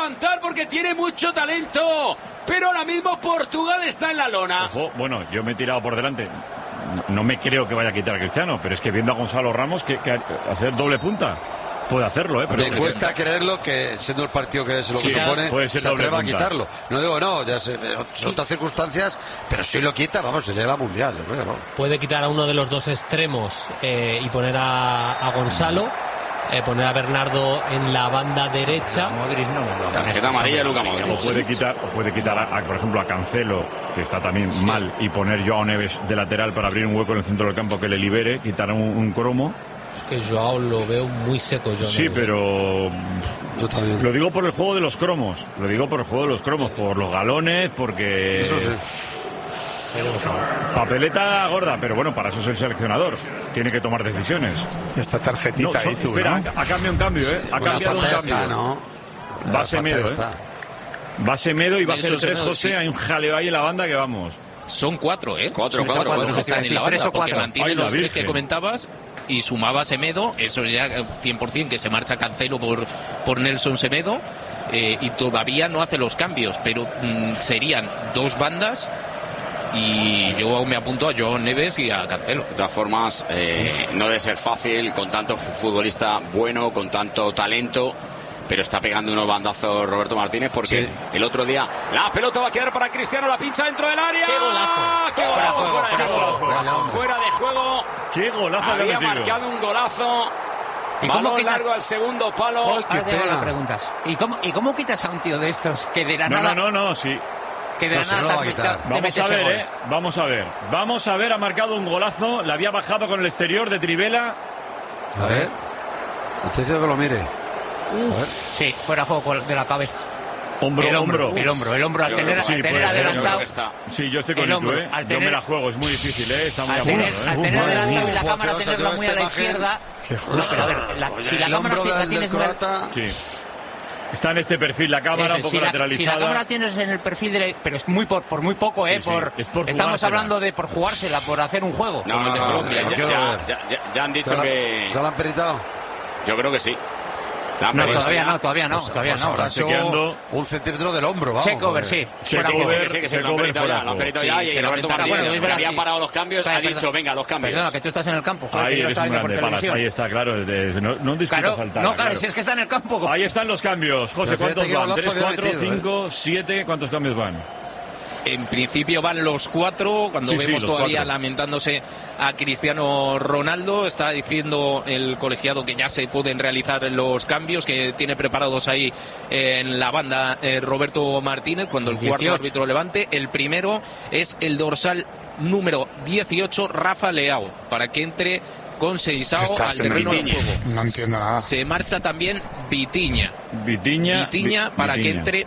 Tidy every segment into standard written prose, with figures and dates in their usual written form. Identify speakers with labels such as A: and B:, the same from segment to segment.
A: levantar porque tiene mucho talento. Pero ahora mismo Portugal está en la lona.
B: Ojo, bueno, yo me he tirado por delante. No me creo que vaya a quitar a Cristiano, pero es que viendo a Gonzalo Ramos que hacer doble punta. Puede hacerlo,
C: Me cuesta creerlo que, siendo el partido que es lo que supone, se atreva a quitarlo. No digo no, ya sé, son otras circunstancias, pero si lo quita, vamos, sería la mundial. Yo creo que no.
D: Puede quitar a uno de los dos extremos y poner a Gonzalo, poner a Bernardo en la banda derecha.
A: Tarjeta amarilla, Luka Modric.
B: O puede quitar, por ejemplo, a Cancelo, que está también mal, y poner Joao Neves de lateral para abrir un hueco en el centro del campo que le libere, quitar un cromo.
D: Que Joao lo veo muy seco, yo.
B: Sí, pero
C: yo también.
B: Lo digo por el juego de los cromos. Por los galones, porque...
C: Eso sí.
B: Papeleta gorda, pero bueno, para eso es el seleccionador. Tiene que tomar decisiones.
E: Esta tarjetita ahí tú,
B: espera,
E: ¿no?
B: Ha cambiado un cambio, ¿eh? Ha cambiado un cambio.
C: Está, ¿no?
B: Va Semedo, ¿eh? Va Semedo y va a hacer 3 José. Sí. Hay un jaleo ahí en la banda que vamos.
F: Son 4, ¿eh?
A: 4
F: que están en la banda, porque mantiene los 3 que comentabas y sumaba Semedo, eso ya 100% que se marcha Cancelo por Nelson Semedo, y todavía no hace los cambios, pero serían 2 bandas y yo me apunto a Joao Neves y a Cancelo.
A: De todas formas, no debe ser fácil con tanto futbolista bueno, con tanto talento. Pero está pegando unos bandazos Roberto Martínez porque el otro día la pelota va a quedar para Cristiano, la pincha dentro del área.
D: ¡Qué golazo!
A: ¡Qué golazo! Fuera de juego.
B: ¡Qué golazo!
A: Había marcado un golazo. Balón largo al segundo palo.
G: Ahora tengo las preguntas. ¿Y cómo quitas a un tío de estos que de la nada...
B: No, sí.
G: Que de la nada
B: Vamos a ver, ha marcado un golazo, le había bajado con el exterior de Trivela.
C: A ver. Usted dice que lo mire.
G: Sí, fuera juego de la cabeza.
B: El hombro
G: al tener adelantado.
B: Sí, yo estoy con tú, ¿eh? Yo me la juego, es muy difícil, ¿eh? Está muy
G: apurado, al tener adelantado y la cámara tenerla muy a la izquierda.
C: A ver,
G: si la cámara la tienes
B: sí. Está en este perfil la cámara, un poco lateralizada.
G: Si la cámara tienes en el perfil pero es muy por muy poco, ¿eh? Estamos hablando de por jugársela, por hacer un juego.
A: No, ya han dicho que...
C: ¿Te lo han peritado?
A: Yo creo que sí.
G: Todavía no.
C: Ahora chequeando 1 centímetro del hombro, vamos.
G: Checover, sí.
A: Que se lo han peritado ya. Y Roberto Martínez, que había parado los cambios, ha dicho, venga, los cambios.
G: Perdona, que tú estás en el campo.
B: Ahí eres un grande, Palas, ahí está, claro. No discutas saltar.
G: No, claro, si es que está en el campo.
B: Ahí están los cambios. José, ¿cuántos van? 3, 4, 5, 7, ¿cuántos cambios van?
F: En principio van los 4, cuando vemos todavía 4. Lamentándose a Cristiano Ronaldo. Está diciendo el colegiado que ya se pueden realizar los cambios que tiene preparados ahí en la banda Roberto Martínez cuando el cuarto árbitro levante. El primero es el dorsal número 18, Rafa Leao, para que entre con Seisao al terreno de juego.
E: No entiendo nada.
F: Se marcha también Vitinha para que entre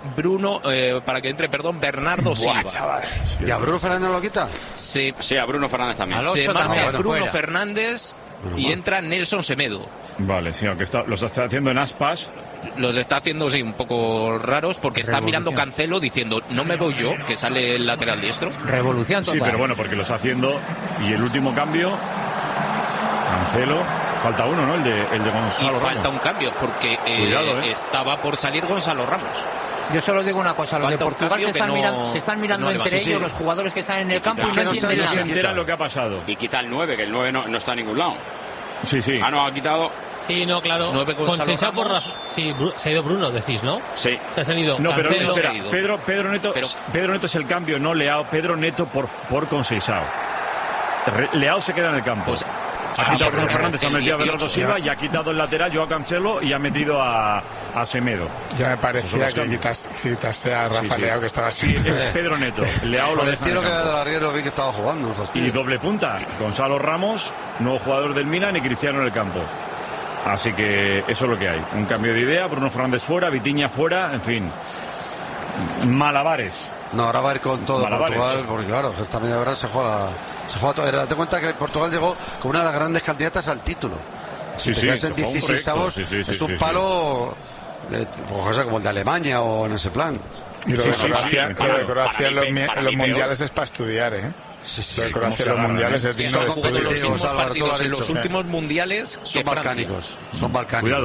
F: Bernardo Silva.
C: ¿Y a Bruno Fernández lo quita?
A: Sí, a Bruno Fernández también.
F: Se marcha Bruno Fernández y entra Nelson Semedo.
B: Vale, sí, aunque los está haciendo en aspas.
F: Los está haciendo, sí, un poco raros porque está mirando Cancelo diciendo, no me voy yo, que sale el lateral diestro.
G: Revolución total.
B: Sí, pero bueno, porque lo está haciendo. Y el último cambio, Cancelo, falta uno, ¿no? El de Gonzalo Ramos.
F: Falta un cambio porque estaba por salir Gonzalo Ramos.
G: Yo solo digo una cosa, los de Portugal se están mirando entre ellos, los jugadores que están en el campo, y no entienden
B: nada. Se entera lo que ha pasado.
A: Y quita el 9, que el 9 no está en ningún lado.
B: Sí.
A: No, ha quitado...
D: Sí, no, claro. Con Seisao por Rafa. Sí, se ha ido Bruno, decís, ¿no?
A: Sí.
D: Se ha salido.
B: No, pero
D: Cancelo.
B: espera, Pedro Neto es el cambio, no Leao. Pedro Neto por con Seisao. Leao se queda en el campo.
F: Pues,
B: ha quitado a Bruno Fernández, ha metido a Bernardo Silva y ha quitado el lateral Joao Cancelo y ha metido a Semedo.
E: Ya me parecía que quitase a Rafa Leao, que estaba así.
B: Es Pedro Neto. Leao lo deja.
C: El tiro que de larguero vi que estaba jugando.
B: Y doble punta. Gonzalo Ramos, nuevo jugador del Milan, y Cristiano en el campo. Así que eso es lo que hay. Un cambio de idea, Bruno Fernández fuera, Vitinha fuera, en fin. Malabares.
C: No, ahora va a ir con todo Portugal, porque claro, esta media hora se juega todo. Date cuenta que Portugal llegó como una de las grandes candidatas al título. Si te quedas en 16avos, es un palo como el de Alemania o en ese plan.
E: Y lo de Croacia en los mundiales es para estudiar, ¿eh? Lo de Croacia en los mundiales es digno de estudiar.
F: Los últimos mundiales
C: son balcánicos.
B: Cuidado.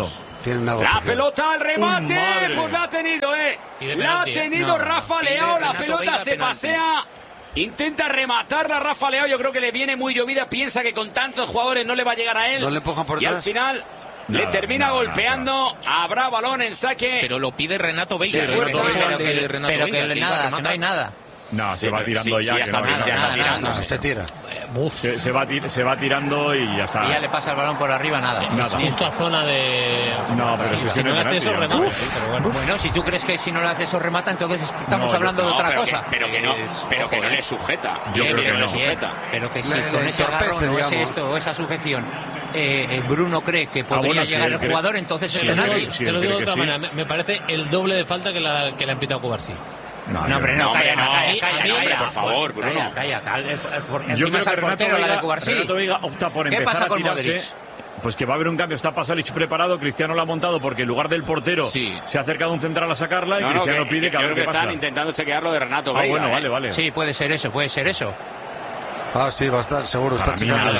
C: tienen algo
A: La
C: especial.
A: pelota al remate, pues la ha tenido, La ha tenido Rafa Leao, la pelota se pasea. Intenta rematarla Rafa Leao, yo creo que le viene muy llovida, piensa que con tantos jugadores no le va a llegar a él.
C: No le empujan por
A: y
C: detrás.
A: al final le termina golpeando, habrá balón en saque.
F: Pero lo pide Renato Veiga.
G: Sí, pero que no hay nada.
B: No, se va tirando ya.
C: Se tira.
B: Se va tirando y ya está.
G: Y ya le pasa el balón por arriba, nada.
D: Justo a zona de...
B: No, pero
D: si no le hace eso, remata.
G: Bueno, si tú crees que si no le hace eso, remata, entonces estamos hablando de otra cosa.
A: Pero que no le sujeta.
B: Yo creo que no.
G: Pero que si con ese agarrón o esa sujeción Bruno cree que podría llegar el jugador, entonces es penalti.
D: Te lo digo de otra manera, me parece el doble de falta que le ha pitado Cubarsí.
G: No, calla,
A: por favor, Bruno.
G: Calla.
B: Yo creo que
G: Renato
B: Veiga opta por empezar a tirarse. Pues que va a haber un cambio. Está Pasalic preparado, Cristiano lo ha montado porque en lugar del portero se ha acercado un central a sacarla y Cristiano pide que a ver qué pasa.
A: Están intentando chequearlo de Renato Veiga.
B: Bueno, vale.
G: Sí, puede ser eso.
C: Sí, va a estar, seguro. Está checando.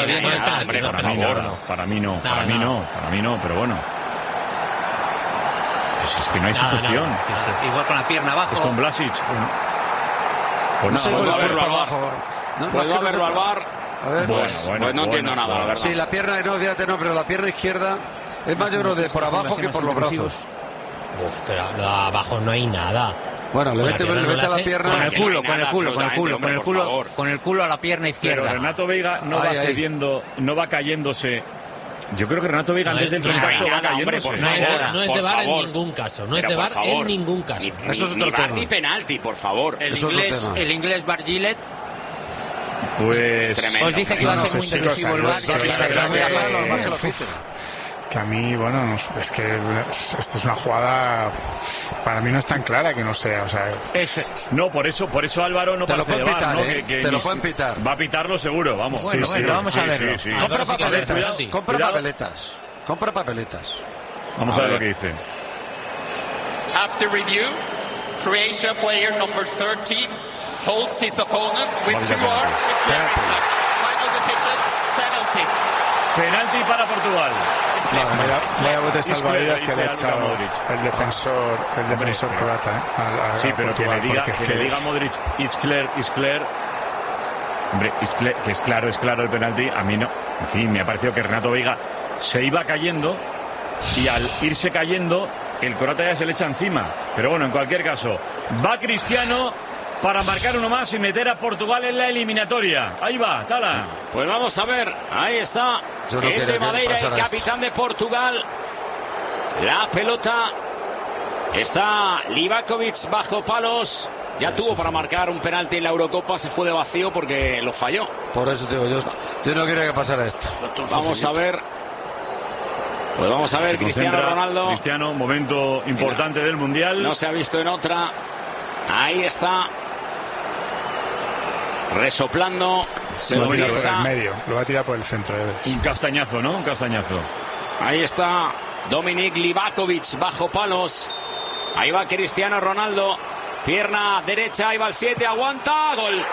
B: Para mí no, pero bueno. Es que no hay sujeción.
G: Igual con la pierna abajo.
B: Es con Vlasic.
A: Puedo verlo al bar. Puedo verlo al bar.
C: A ver,
A: pues no entiendo nada, la verdad.
C: Sí, la pierna, pero la pierna izquierda es más, yo creo, de por abajo que por los brazos.
D: Pero abajo no hay nada.
C: Bueno, le mete a la pierna.
G: Con el culo a la pierna izquierda.
B: Pero Renato Veiga no va cediendo, no va cayéndose. Yo creo que Renato Veiga antes del contacto va cayéndose.
D: No es de VAR en ningún caso. No es de VAR en ningún caso.
C: Eso es otro tema.
A: Ni penalti, por favor.
G: El inglés Bar Gillett.
B: Pues
G: os dije que iba a ser muy decisivo el VAR.
E: Que a mí, bueno, es que esta es una jugada, para mí no es tan clara que no sea,
B: No, por eso Álvaro no
C: te
B: parte
C: lo
B: de
C: pitar,
B: VAR, ¿no?
C: Te lo pueden pitar.
B: Va a pitarlo seguro, vamos.
G: Bueno, vamos a verlo.
B: Sí.
C: Compra papeletas.
B: Vamos a ver lo que dice.
H: After review, Croatia player number 13 holds his opponent with 2 arms with final decision, penalty.
B: Penalti para Portugal.
E: Vaya de salvavidas que le ha echado el defensor croata.
B: Sí, pero Portugal, que le diga a Modric, it's clear. Hombre, que es claro el penalti. A mí no. En fin, me ha parecido que Renato Veiga se iba cayendo y al irse cayendo el croata ya se le echa encima. Pero bueno, en cualquier caso, va Cristiano para marcar uno más y meter a Portugal en la eliminatoria. Ahí va, Tala.
A: Pues vamos a ver, ahí está el de Madeira, el capitán de Portugal. La pelota está Livakovic bajo palos. Ya tuvo para marcar un penalti en la Eurocopa, se fue de vacío porque lo falló.
C: Por eso digo, yo no quería que pasara esto.
A: Vamos a ver. Pues vamos a ver, Cristiano Ronaldo.
B: Cristiano, momento importante del Mundial.
A: No se ha visto en otra. Ahí está. Resoplando.
E: Lo va a tirar por el medio. Lo va a tirar por el centro.
B: Un castañazo, ¿no? Un castañazo.
A: Ahí está Dominik Livakovic bajo palos. Ahí va Cristiano Ronaldo. Pierna derecha, ahí va el 7, aguanta, gol. Gol.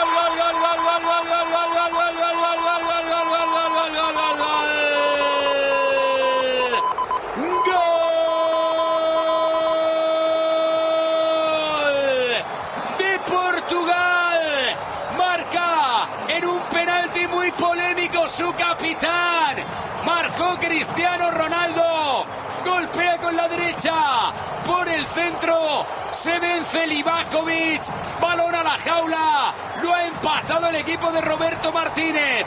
A: De Portugal. Marca en un penalti muy polémico su capitán. Marcó Cristiano Ronaldo. Golpea con la derecha. Por el centro. Se vence Livakovic. Balón a la jaula. Lo ha empatado el equipo de Roberto Martínez.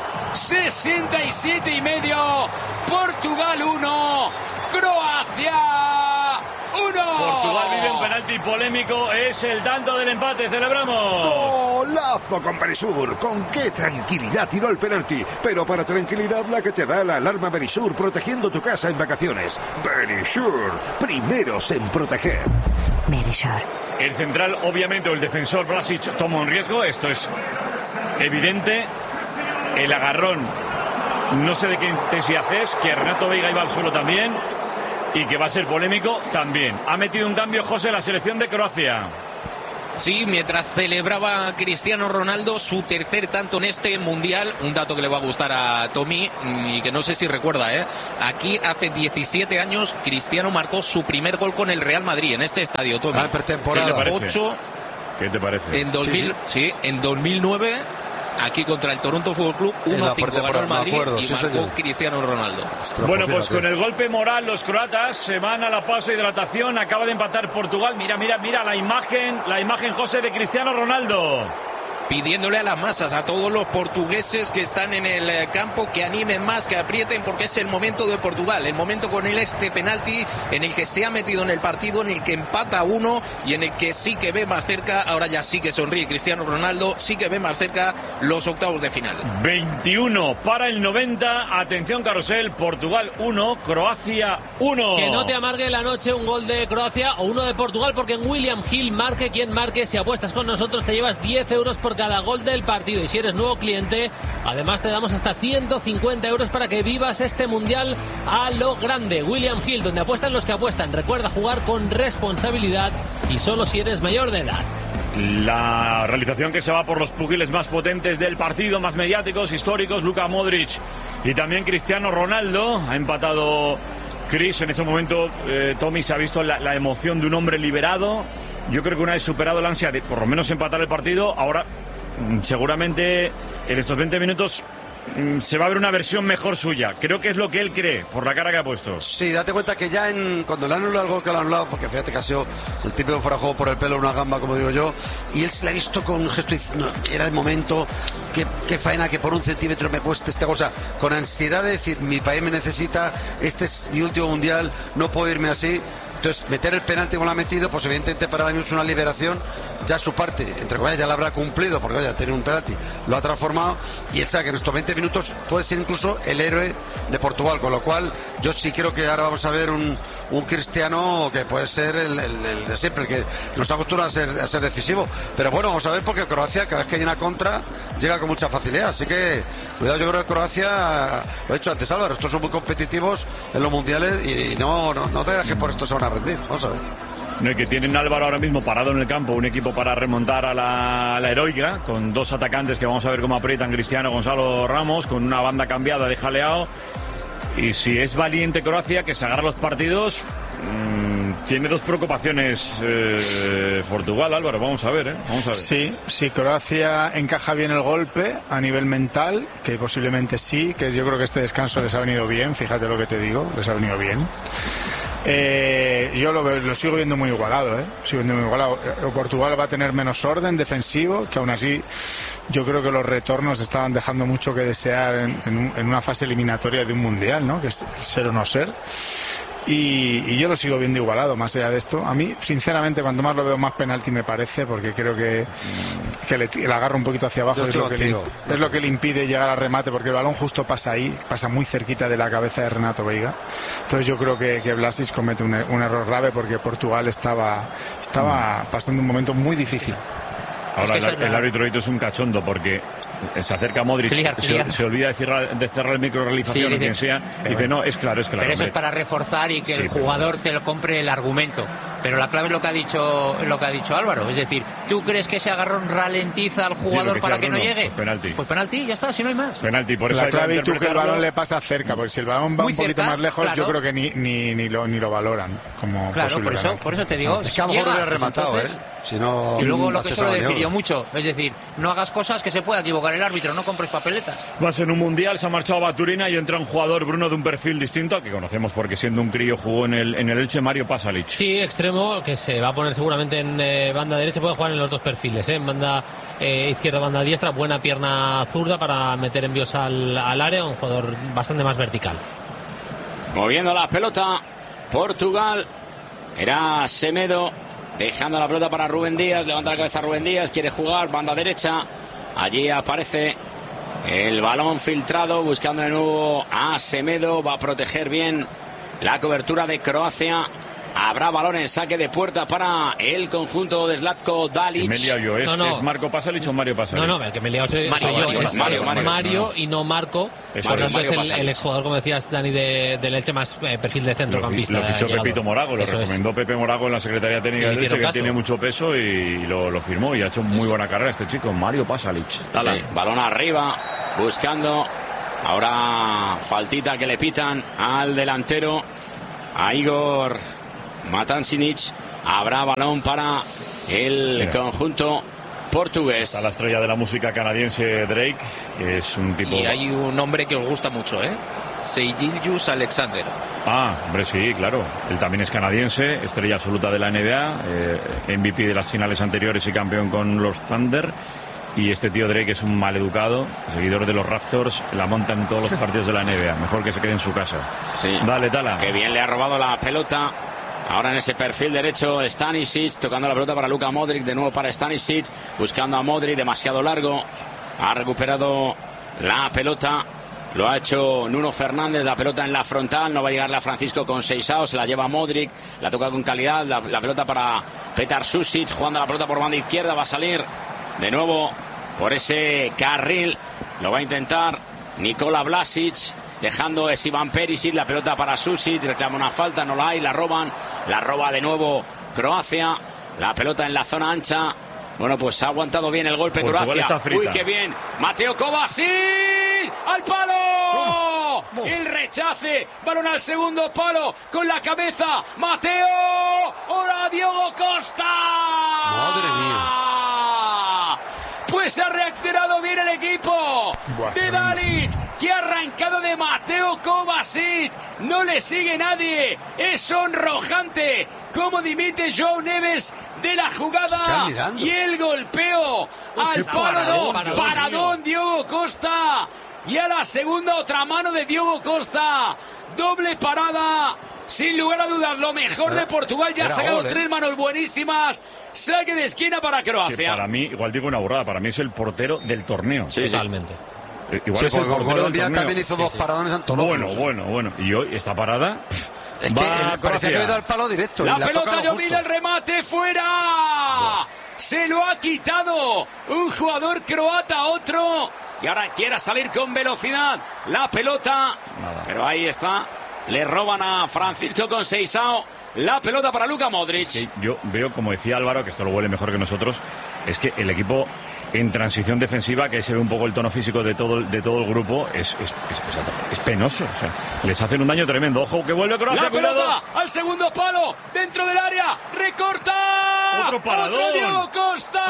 A: 67,5. Portugal 1. Croacia 1.
B: Portugal vive un penalti polémico. Es el tanto del empate. Celebramos.
I: Golazo con Berisur. Con qué tranquilidad tiró el penalti. Pero para tranquilidad la que te da la alarma Berisur, protegiendo tu casa en vacaciones. Berisur. Primeros en proteger.
J: Berisur.
B: El central, obviamente, o el defensor Vlasic toma un riesgo. Esto es evidente. El agarrón, no sé de qué intensidad es. Que Renato Veiga iba al suelo también. Y que va a ser polémico también. Ha metido un cambio José la selección de Croacia.
F: Sí, mientras celebraba Cristiano Ronaldo su tercer tanto en este Mundial, un dato que le va a gustar a Tommy y que no sé si recuerda, aquí hace 17 años Cristiano marcó su primer gol con el Real Madrid en este estadio, Tommy.
C: Pretemporada.
B: ¿Qué te parece?
F: En 2009... aquí contra el Toronto Fútbol Club 1-5 ganó el Madrid y marcó Cristiano Ronaldo.
B: Bueno, pues con el golpe moral los croatas se van a la pausa de hidratación. Acaba de empatar Portugal. Mira la imagen, José, de Cristiano Ronaldo.
F: Pidiéndole a las masas, a todos los portugueses que están en el campo, que animen más, que aprieten, porque es el momento de Portugal, el momento con este penalti en el que se ha metido en el partido, en el que empata 1 y en el que sí que ve más cerca, ahora ya sí que sonríe Cristiano Ronaldo, sí que ve más cerca los octavos de final.
B: 21 para el 90, atención carrusel, Portugal 1, Croacia 1.
D: Que no te amargue la noche un gol de Croacia o uno de Portugal, porque en William Hill, marque quien marque, si apuestas con nosotros te llevas 10 euros por cada gol del partido, y si eres nuevo cliente además te damos hasta 150 euros para que vivas este Mundial a lo grande. William Hill, donde apuestan los que apuestan. Recuerda jugar con responsabilidad y solo si eres mayor de edad.
B: La realización que se va por los pugiles más potentes del partido, más mediáticos, históricos, Luka Modric y también Cristiano Ronaldo. Ha empatado Chris en ese momento. Tommy, se ha visto la emoción de un hombre liberado. Yo creo que una vez superado la ansia de por lo menos empatar el partido, ahora seguramente en estos 20 minutos se va a ver una versión mejor suya. Creo que es lo que él cree, por la cara que ha puesto.
C: Sí, date cuenta que ya cuando le han anulado el gol que le han anulado, porque fíjate que ha sido el típico fuera de juego por el pelo, una gamba, como digo yo, y él se le ha visto con un gesto, no, era el momento, qué faena que por un centímetro me cueste esta cosa, con ansiedad de decir, mi país me necesita, este es mi último Mundial, no puedo irme así. Entonces, meter el penalti como lo ha metido, pues evidentemente para mí es una liberación. Ya su parte, entre comillas, ya la habrá cumplido, porque ya tiene un penalti, lo ha transformado, y él sabe que en estos 20 minutos puede ser incluso el héroe de Portugal, con lo cual yo sí creo que ahora vamos a ver un Cristiano que puede ser el de siempre, el que nos acostumbra a ser decisivo. Pero bueno, vamos a ver, porque Croacia, cada vez que hay una contra, llega con mucha facilidad, así que cuidado. Yo creo que Croacia, lo he dicho antes, Álvaro, estos son muy competitivos en los mundiales y no te digas que por esto se van a rendir. Vamos a ver.
B: No, que tienen Álvaro ahora mismo parado en el campo, un equipo para remontar a la heroica, con dos atacantes que vamos a ver cómo aprietan, Cristiano, Gonzalo Ramos, con una banda cambiada de Jaleao. Y si es valiente Croacia, que se agarra los partidos, tiene dos preocupaciones Portugal, Álvaro, vamos a ver.
E: Sí, si Croacia encaja bien el golpe a nivel mental, que posiblemente sí, que yo creo que este descanso les ha venido bien, fíjate lo que te digo, les ha venido bien. Yo lo sigo viendo muy igualado, Portugal va a tener menos orden defensivo, que aún así yo creo que los retornos estaban dejando mucho que desear en una fase eliminatoria de un mundial, ¿no? Que es ser o no ser. Y yo lo sigo viendo igualado, más allá de esto. A mí, sinceramente, cuanto más lo veo, más penalti me parece, porque creo que le agarra un poquito hacia abajo. Es lo que le impide llegar al remate, porque el balón justo pasa ahí, pasa muy cerquita de la cabeza de Renato Veiga. Entonces yo creo que Vlasic comete un error grave, porque Portugal estaba pasando un momento muy difícil.
B: Ahora el árbitro es un cachondo, porque se acerca a Modric, se olvida de cerrar el micro realización, o quien sea, y dice, no, es claro.
G: Pero eso es para reforzar y que el jugador te lo compre el argumento. Pero la clave es lo que ha dicho Álvaro, es decir, ¿tú crees que ese agarrón ralentiza al jugador para que no llegue? Pues penalti, ya está, si no hay más.
B: Penalti, por eso
E: la clave, y tú que el balón le pasa cerca, porque si el balón va un poquito más lejos, claro, yo creo que ni lo valoran como posible.
G: Por eso te digo,
C: es que a lo mejor hubiera rematado, Si no,
G: y luego lo que suelo decir yo mucho, es decir, no hagas cosas que se pueda equivocar el árbitro, no compres papeletas.
B: Va a ser un mundial, se ha marchado Baturina y entra un jugador, Bruno, de un perfil distinto, que conocemos porque siendo un crío jugó en el Elche, Mario Pasalic.
D: Sí, extremo, que se va a poner seguramente en banda derecha, puede jugar en los dos perfiles, en banda izquierda, banda diestra, buena pierna zurda para meter envíos al área, un jugador bastante más vertical.
A: Moviendo la pelota, Portugal, era Semedo, dejando la pelota para Rubén Díaz, levanta la cabeza Rubén Díaz, quiere jugar, banda derecha, allí aparece el balón filtrado, buscando de nuevo a Semedo, va a proteger bien la cobertura de Croacia, Habrá balón en saque de puerta para el conjunto de Zlatko Dalic.
B: ¿Es Marco Pasalic o Mario Pasalic?
D: No, el que me he liado es Mario y no Marco. Por tanto es el exjugador, como decías, Dani, del Elche, más perfil de centrocampista.
B: Lo fichó Pepito Morago, lo recomendó Pepe Morago en la Secretaría Técnica del Elche, que tiene mucho peso, y lo firmó, y ha hecho muy buena carrera este chico, Mario Pasalic.
A: Sí, balón arriba, buscando. Ahora faltita que le pitan al delantero, a Igor Matancinic. Habrá balón para el conjunto portugués.
B: Está la estrella de la música canadiense, Drake, que es un tipo...
F: Y hay un nombre que os gusta mucho, Seijilius Alexander.
B: Hombre, sí, claro. Él también es canadiense, estrella absoluta de la NBA, MVP de las finales anteriores y campeón con los Thunder. Y este tío Drake es un maleducado, seguidor de los Raptors, la monta en todos los partidos de la NBA. Mejor que se quede en su casa.
A: Sí.
B: Dale, Tala.
A: Qué bien le ha robado la pelota. Ahora en ese perfil derecho Stanisic, tocando la pelota para Luka Modric, de nuevo para Stanisic, buscando a Modric, demasiado largo. Ha recuperado la pelota. Lo ha hecho Nuno Fernández, la pelota en la frontal, no va a llegarle a Francisco Conceição, se la lleva Modric, la toca con calidad, la pelota para Petar Susic, jugando la pelota por banda izquierda, va a salir de nuevo por ese carril, lo va a intentar Nikola Vlasic, dejando es Ivan Perisic, la pelota para Susic, reclama una falta, no la hay, la roba de nuevo Croacia, la pelota en la zona ancha. Bueno, pues ha aguantado bien el golpe Croacia. Uy, qué bien. Mateo Kovacic al palo. El rechace. Balón al segundo palo con la cabeza. Mateo. Ahora Diogo Costa.
C: Madre mía.
A: Pues ha reaccionado bien el equipo de Dalic, que ha arrancado de Mateo Kovacic. No le sigue nadie. Es sonrojante cómo dimite João Neves de la jugada. Y el golpeo al palo. Paradón Diogo Costa. Y a la segunda otra mano de Diogo Costa. Doble parada. Sin lugar a dudas, lo mejor de Portugal. Ya ha sacado tres manos buenísimas. Saque de esquina para Croacia.
B: Que para mí, igual digo una burrada, para mí es el portero del torneo.
D: Sí, totalmente.
B: Igual
C: sí, Colombia también hizo dos paradones antológicos.
B: Bueno. Y hoy esta parada...
C: Es que parecía que me da el palo directo.
A: La pelota domina el remate, fuera. Se lo ha quitado un jugador croata a otro. Y ahora quiere salir con velocidad la pelota. Pero ahí está. Le roban a Francisco Conceição. La pelota para Luka Modric.
B: Es que yo veo, como decía Álvaro, que esto lo huele mejor que nosotros, es que el equipo en transición defensiva, que se ve un poco el tono físico de todo el grupo, es penoso. O sea, les hacen un daño tremendo. Ojo, que vuelve Croacia.
A: La pelota al segundo palo, dentro del área, recorta.
B: Otro paradón.
A: Otro Diogo Costa.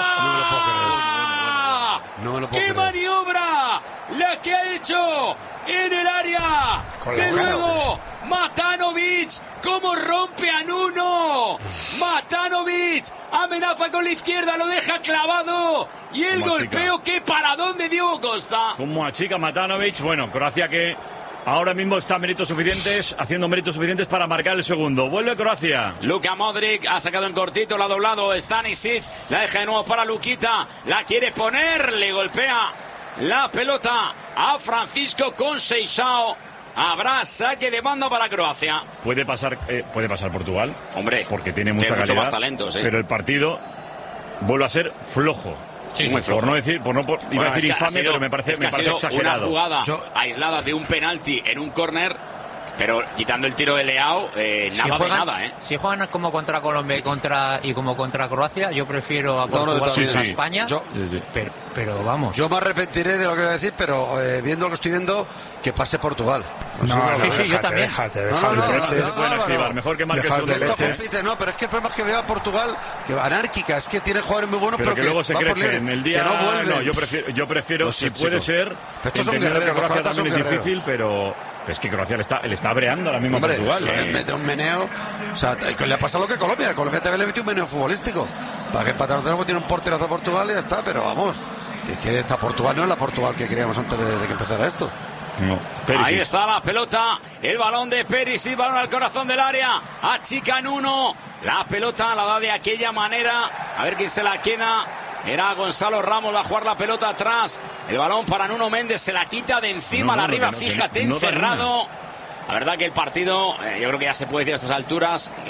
C: No me lo puedo
A: ¡Qué
C: creer.
A: maniobra la que ha hecho en el área! De luego, Matanovic, cómo rompe a Nuno. Matanovic amenaza con la izquierda, lo deja clavado. Y el golpeo, qué paradón de Diogo Costa.
B: Como achica Matanovic. Bueno, Croacia que ahora mismo está haciendo méritos suficientes para marcar el segundo. Vuelve Croacia.
A: Luka Modric ha sacado en cortito, la ha doblado Stanisic, la deja de nuevo para Lukita, la quiere poner, le golpea la pelota a Francisco Conceição. Habrá saque de banda para Croacia.
B: Puede pasar Portugal.
A: Hombre,
B: porque tiene mucha calidad,
A: más talento, sí.
B: Pero el partido vuelve a ser flojo.
A: Sí, muy flojo.
B: Iba a decir infame, pero me parece exagerado.
A: Una jugada aislada de un penalti en un córner, pero quitando el tiro de Leao, nada.
G: Si juegan como contra Colombia y como contra Croacia, yo prefiero a Portugal a España. Pero vamos.
C: Yo me arrepentiré de lo que voy a decir, pero viendo lo que estoy viendo, que pase Portugal.
G: Yo también.
B: Mejor que marque
C: su No, pero es que el problema es que veo a Portugal, que anárquica, es que tiene jugadores muy buenos, pero
B: que luego se crece en el día.
C: Que no vuelven.
B: Yo prefiero, si puede ser.
C: Estos son guerreros.
B: Croacia también es difícil, pero es que Croacia le está breando ahora mismo a Portugal.
C: Mete un meneo. O sea, le ha pasado lo que Colombia. Colombia también le metió un meneo futbolístico. Para que empatar tiene un porterazo a Portugal y ya está, pero vamos. Es que esta Portugal no es la Portugal que queríamos antes de que empezara esto.
B: No,
A: ahí está la pelota, el balón de Perisic, balón al corazón del área, achica Nuno, la pelota la da de aquella manera, a ver quién se la queda. Era Gonzalo Ramos, va a jugar la pelota atrás, el balón para Nuno Méndez, se la quita de encima, la arriba, fíjate, encerrado. La verdad que el partido, yo creo que ya se puede decir a estas alturas,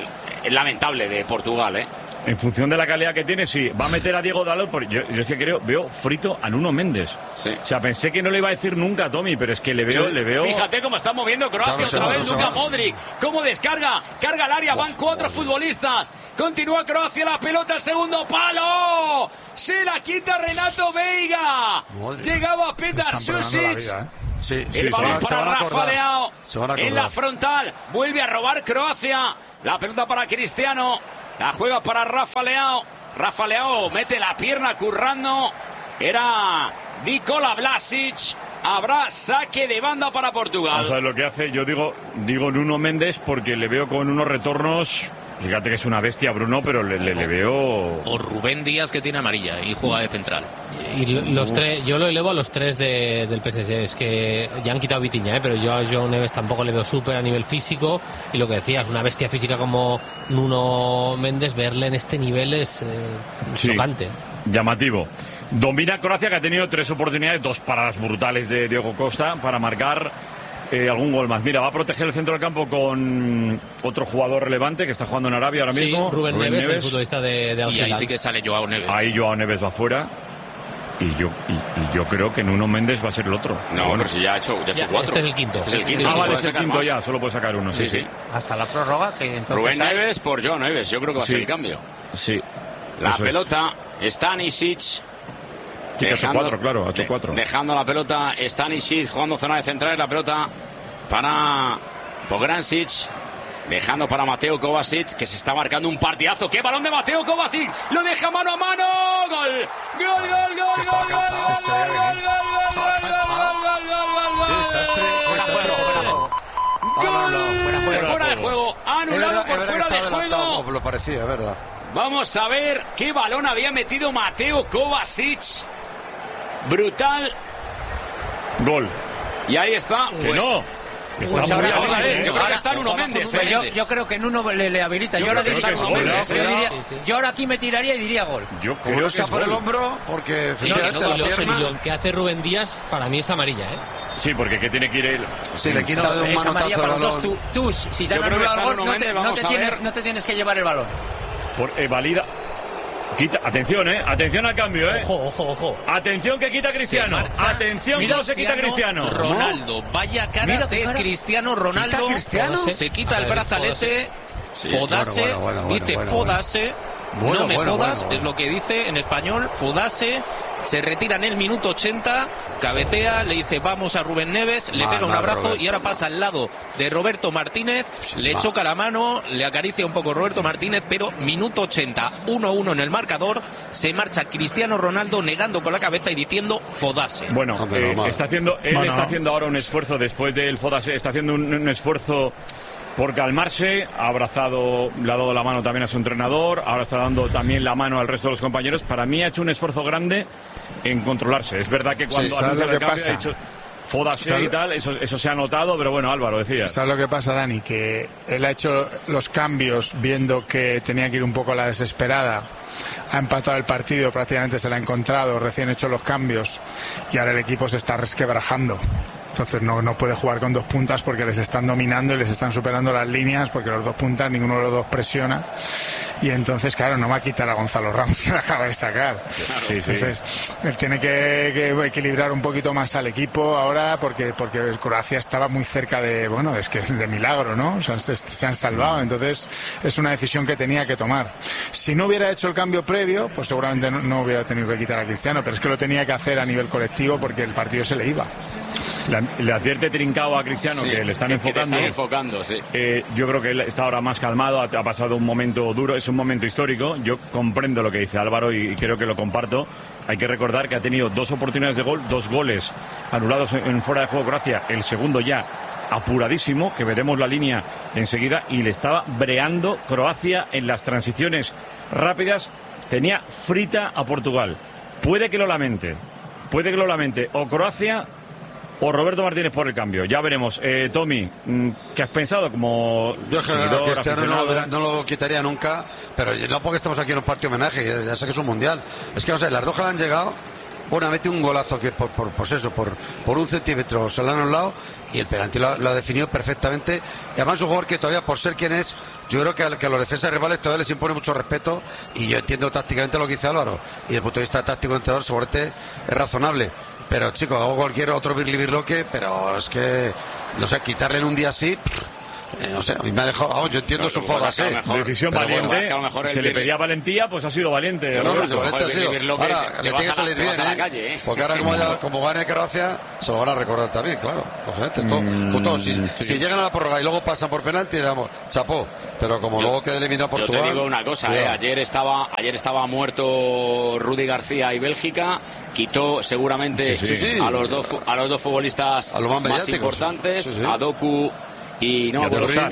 A: lamentable de Portugal, ¿eh?
B: En función de la calidad que tiene, sí. Va a meter a Diego Dalot, porque yo es que veo frito a Nuno Méndez.
A: Sí.
B: O sea, pensé que no le iba a decir nunca a Tommy, pero es que le veo...
A: Fíjate cómo está moviendo Croacia otra vez, Luka Modric. Cómo descarga, carga el área, van 4 futbolistas. Continúa Croacia, la pelota al segundo palo. Se la quita Renato Veiga. Llegaba Petar Susic. El balón para Rafa Leao. En la frontal, vuelve a robar Croacia. La pelota para Cristiano. La juega para Rafa Leao. Rafa Leao mete la pierna currando. Era Nikola Vlasic. Habrá saque de banda para Portugal.
B: Vamos a ver lo que hace. Yo digo Nuno Méndez porque le veo con unos retornos. Fíjate que es una bestia Bruno, pero le veo...
F: O Rubén Díaz, que tiene amarilla y juega de central.
D: Y los tres, yo lo elevo a los 3 del PSG. Es que ya han quitado Vitinha, pero yo a João Neves tampoco le veo súper a nivel físico. Y lo que decías, una bestia física como Nuno Méndez, verle en este nivel es chocante.
B: Llamativo. Domina Croacia, que ha tenido 3 oportunidades, 2 paradas brutales de Diego Costa para marcar algún gol más. Mira, va a proteger el centro del campo con otro jugador relevante que está jugando en Arabia ahora mismo.
D: Rubén Neves, el futbolista de Al Hilal.
F: Y ahí sí que sale João Neves.
B: Ahí João Neves va fuera. Y yo creo que Nuno Méndez va a ser el otro.
A: No, pero si ya ha hecho 4.
D: Este es el quinto.
B: Vale, es el quinto ya, solo puede sacar uno. Sí.
G: Hasta la prórroga. Que
A: Rubén Neves por João Neves, yo creo que va a ser el cambio.
B: Sí.
A: La pelota, Stanisic.
B: Sí, que ha hecho 4, claro, ha hecho 4.
A: Dejando la pelota, Stanisic jugando zona de centrales, la pelota para Pograncic, dejando para Mateo Kovacic, que se está marcando un partidazo. ¡Qué balón de Mateo Kovacic! ¡Lo deja mano a mano! ¡Gol!
C: Desastre.
A: Fuera de juego, anulado por fuera de juego.
C: Lo parecía, es verdad.
A: Vamos a ver qué balón había metido Mateo Kovacic. Brutal.
B: Gol.
A: Y ahí está.
B: Que no. Está muy bien,
A: yo creo que está Nuno Méndez.
G: Yo creo que Nuno le habilita. Yo ahora aquí me tiraría y diría gol.
C: Yo creo que por el hombro, porque efectivamente la pierna...
D: Lo que hace Rubén Díaz para mí es amarilla, ¿eh?
B: Sí, porque ¿qué tiene que ir él?
C: Si le quita de un manotazo el balón.
G: Tú, si te han anulado el gol, no te tienes que llevar el balón.
B: Valida. Quita, atención, atención al cambio,
D: Ojo.
B: Atención que quita Cristiano. Atención que no se quita Cristiano.
F: Ronaldo, vaya cara de Cristiano Ronaldo.
C: ¿Quita Cristiano?
F: Se quita el brazalete. Fodase, dice Fodase. No me jodas, es lo que dice en español, Fodase. Se retira en el minuto 80, cabecea, le dice vamos a Rubén Neves, le pega un abrazo Roberto. Y ahora pasa al lado de Roberto Martínez, le choca la mano, le acaricia un poco Roberto Martínez, pero minuto 80, 1-1 en el marcador, se marcha Cristiano Ronaldo negando con la cabeza y diciendo Fodase.
B: Bueno, está haciendo ahora un esfuerzo después del Fodase, está haciendo un esfuerzo por calmarse, ha abrazado, le ha dado la mano también a su entrenador, ahora está dando también la mano al resto de los compañeros. Para mí ha hecho un esfuerzo grande en controlarse. Es verdad que cuando anuncia el cambio ha dicho Fodase y tal, eso se ha notado, pero bueno, Álvaro, decía.
E: ¿Sabes lo que pasa, Dani? Que él ha hecho los cambios viendo que tenía que ir un poco a la desesperada. Ha empatado el partido, prácticamente se lo ha encontrado, recién hecho los cambios y ahora el equipo se está resquebrajando. Entonces no puede jugar con 2 puntas porque les están dominando y les están superando las líneas porque los 2 puntas, ninguno de los 2 presiona. Y entonces, claro, no va a quitar a Gonzalo Ramos, que la acaba de sacar.
B: Sí,
E: entonces, él tiene que equilibrar un poquito más al equipo ahora porque Croacia estaba muy cerca de milagro, ¿no? O sea, se han salvado. Entonces, es una decisión que tenía que tomar. Si no hubiera hecho el cambio previo, pues seguramente no hubiera tenido que quitar a Cristiano, pero es que lo tenía que hacer a nivel colectivo porque el partido se le iba.
B: Le advierte Trincao a Cristiano que le están
A: enfocando.
B: Yo creo que él está ahora más calmado, ha pasado un momento duro, es un momento histórico. Yo comprendo lo que dice Álvaro y creo que lo comparto. Hay que recordar que ha tenido 2 oportunidades de gol, 2 goles anulados en fuera de juego Croacia, el segundo ya apuradísimo, que veremos la línea enseguida, y le estaba breando Croacia en las transiciones rápidas. Tenía frita a Portugal. Puede que lo lamente, o Croacia o Roberto Martínez por el cambio. Ya veremos. Tommy, ¿qué has pensado como
C: yo seguidor, Cristiano no lo quitaría nunca, pero no porque estamos aquí en un partido homenaje, ya sé que es un mundial. Es que, las dos que han llegado Bueno, mete un golazo que por un centímetro se lo han anulado y el penalti lo ha definido perfectamente. Y además un jugador que todavía, por ser quien es, yo creo que a los defensas rivales todavía les impone mucho respeto, y yo entiendo tácticamente lo que dice Álvaro, y desde el punto de vista táctico del entrenador seguramente es razonable. Pero chicos, hago cualquier otro birloque, pero es que, no sé, quitarle en un día así... no sé, a mí me ha dejado, yo entiendo su foda,
B: decisión valiente, bueno, es que a lo mejor se le pedía valentía, pues ha sido valiente.
C: Ahora le tiene que salir bien, porque ahora como gane Croacia, se lo van a recordar también, claro. Si llegan a la prórroga y luego pasan por penalti, digamos, chapó, pero como luego queda eliminado Portugal...
A: Yo te digo una cosa, ayer estaba muerto Rudy García y Bélgica, quitó seguramente a los dos futbolistas más importantes, a Doku y no,
B: a Trossard.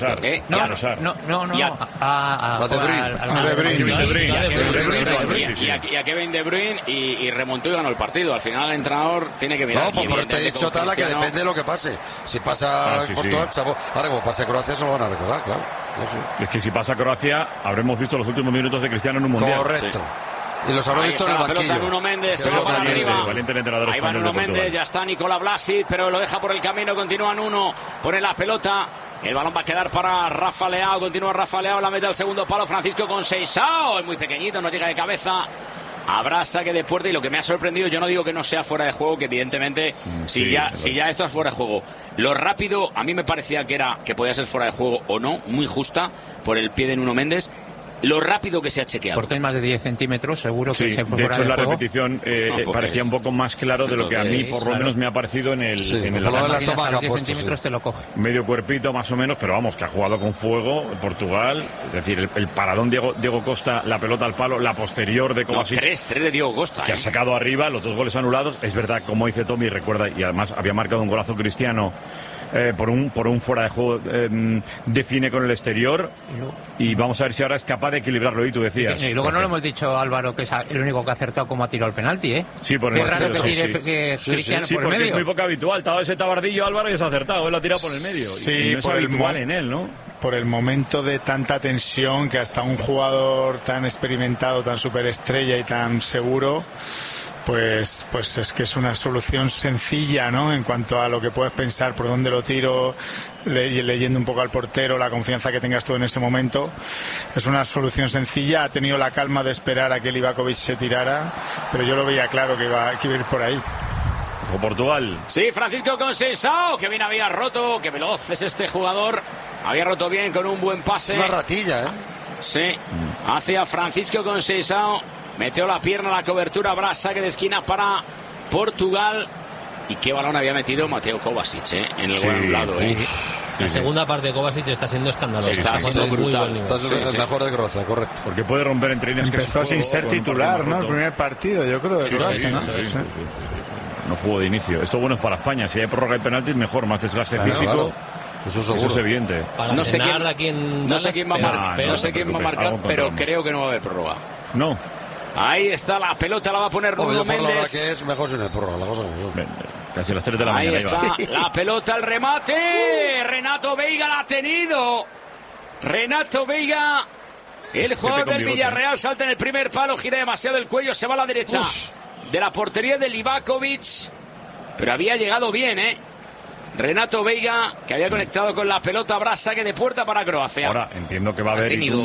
A: Y a Kevin De Bruyne y remontó y ganó el partido. Al final el entrenador tiene que mirar.
C: No, pues por te he dicho Tala que depende de lo que pase. Si pasa Portugal, chavo. Ahora como pase Croacia se lo van a recordar, claro.
B: Es que si pasa Croacia habremos visto los últimos minutos de Cristiano en un mundial.
C: Correcto. Y los habrá visto en el banquillo.
A: Pelota Nuno Méndez, se va para arriba. Ahí va Nuno Méndez, ya está Nicolás Vlasic, pero lo deja por el camino, continúa Nuno, pone la pelota. El balón va a quedar para Rafa Leao, continúa Rafa Leao, la mete al segundo palo, Francisco Conceição, es muy pequeñito, no llega de cabeza. Habrá saque de puerta, y lo que me ha sorprendido, yo no digo que no sea fuera de juego, que evidentemente si ya esto es fuera de juego, lo rápido a mí me parecía que podía ser fuera de juego o no, muy justa por el pie de Nuno Méndez. Lo rápido que se ha chequeado.
G: Porque hay más de 10 centímetros, seguro que se fue.
B: De hecho, en la repetición parecía un poco más claro de lo que a mí, por lo menos, me ha parecido en el.
C: En la toma que ha
G: 10 centímetros te lo coge.
B: Medio cuerpito, más o menos, pero vamos, que ha jugado con fuego Portugal. Es decir, el paradón Diego Costa, la pelota al palo, la posterior de Kovacic.
A: Tres de Diego Costa.
B: Que ha sacado arriba, los 2 goles anulados. Es verdad, como dice Tommy, recuerda, y además había marcado un golazo Cristiano. Por un fuera de juego, define con el exterior, y vamos a ver si ahora es capaz de equilibrarlo. Y tú decías,
G: y luego no lo hemos dicho, Álvaro, que es el único que ha acertado como ha tirado el penalti,
B: Sí, por el medio.
G: Cristiano por el
B: porque
G: medio.
B: es muy poco habitual. Estaba ese tabardillo, Álvaro, y se ha acertado. Él lo ha tirado por el medio.
E: Sí,
B: y no es habitual en él, ¿no?
E: Por el momento de tanta tensión, que hasta un jugador tan experimentado, tan superestrella y tan seguro, pues es que es una solución sencilla, ¿no? En cuanto a lo que puedes pensar, por dónde lo tiro, leyendo un poco al portero, la confianza que tengas tú en ese momento. Es una solución sencilla. Ha tenido la calma de esperar a que Livakovic se tirara, pero yo lo veía claro que iba a ir por ahí.
B: Ojo Portugal.
A: Sí, Francisco Conceição, que bien había roto, que veloz es este jugador. Había roto bien con un buen pase.
C: Una ratilla,
A: Sí, hacia Francisco Conceição. Metió la pierna, la cobertura, habrá saque de esquina para Portugal. Y qué balón había metido Mateo Kovacic, en el gol anulado,
D: La segunda parte de Kovacic está siendo escandalosa.
A: Está siendo brutal.
C: Está el mejor de Croacia, correcto.
B: Porque puede romper entre líneas.
E: Empezó sin ser titular, ¿no? El primer partido, yo creo, de Croacia, ¿no?
B: No jugó de inicio. Esto bueno es para España. Si hay prórroga de penaltis, mejor, más desgaste físico. Claro.
C: Eso
B: es evidente.
A: No sé quién va a marcar, pero creo que no va a haber prórroga.
B: No.
A: Ahí está la pelota, la va a poner Nuno Méndez.
C: Que es mejor sin el prórroga, la cosa como son.
B: Casi a las 3 de la mañana.
A: Ahí está la pelota, el remate. Renato Veiga la ha tenido. Renato Veiga, el jugador del Villarreal, salta en el primer palo, gira demasiado el cuello, se va a la derecha de la portería de Livakovic. Pero había llegado bien, Renato Veiga, que había conectado con la pelota. Habrá saque de puerta para Croacia.
B: Ahora entiendo que va a haber.
F: Ha tenido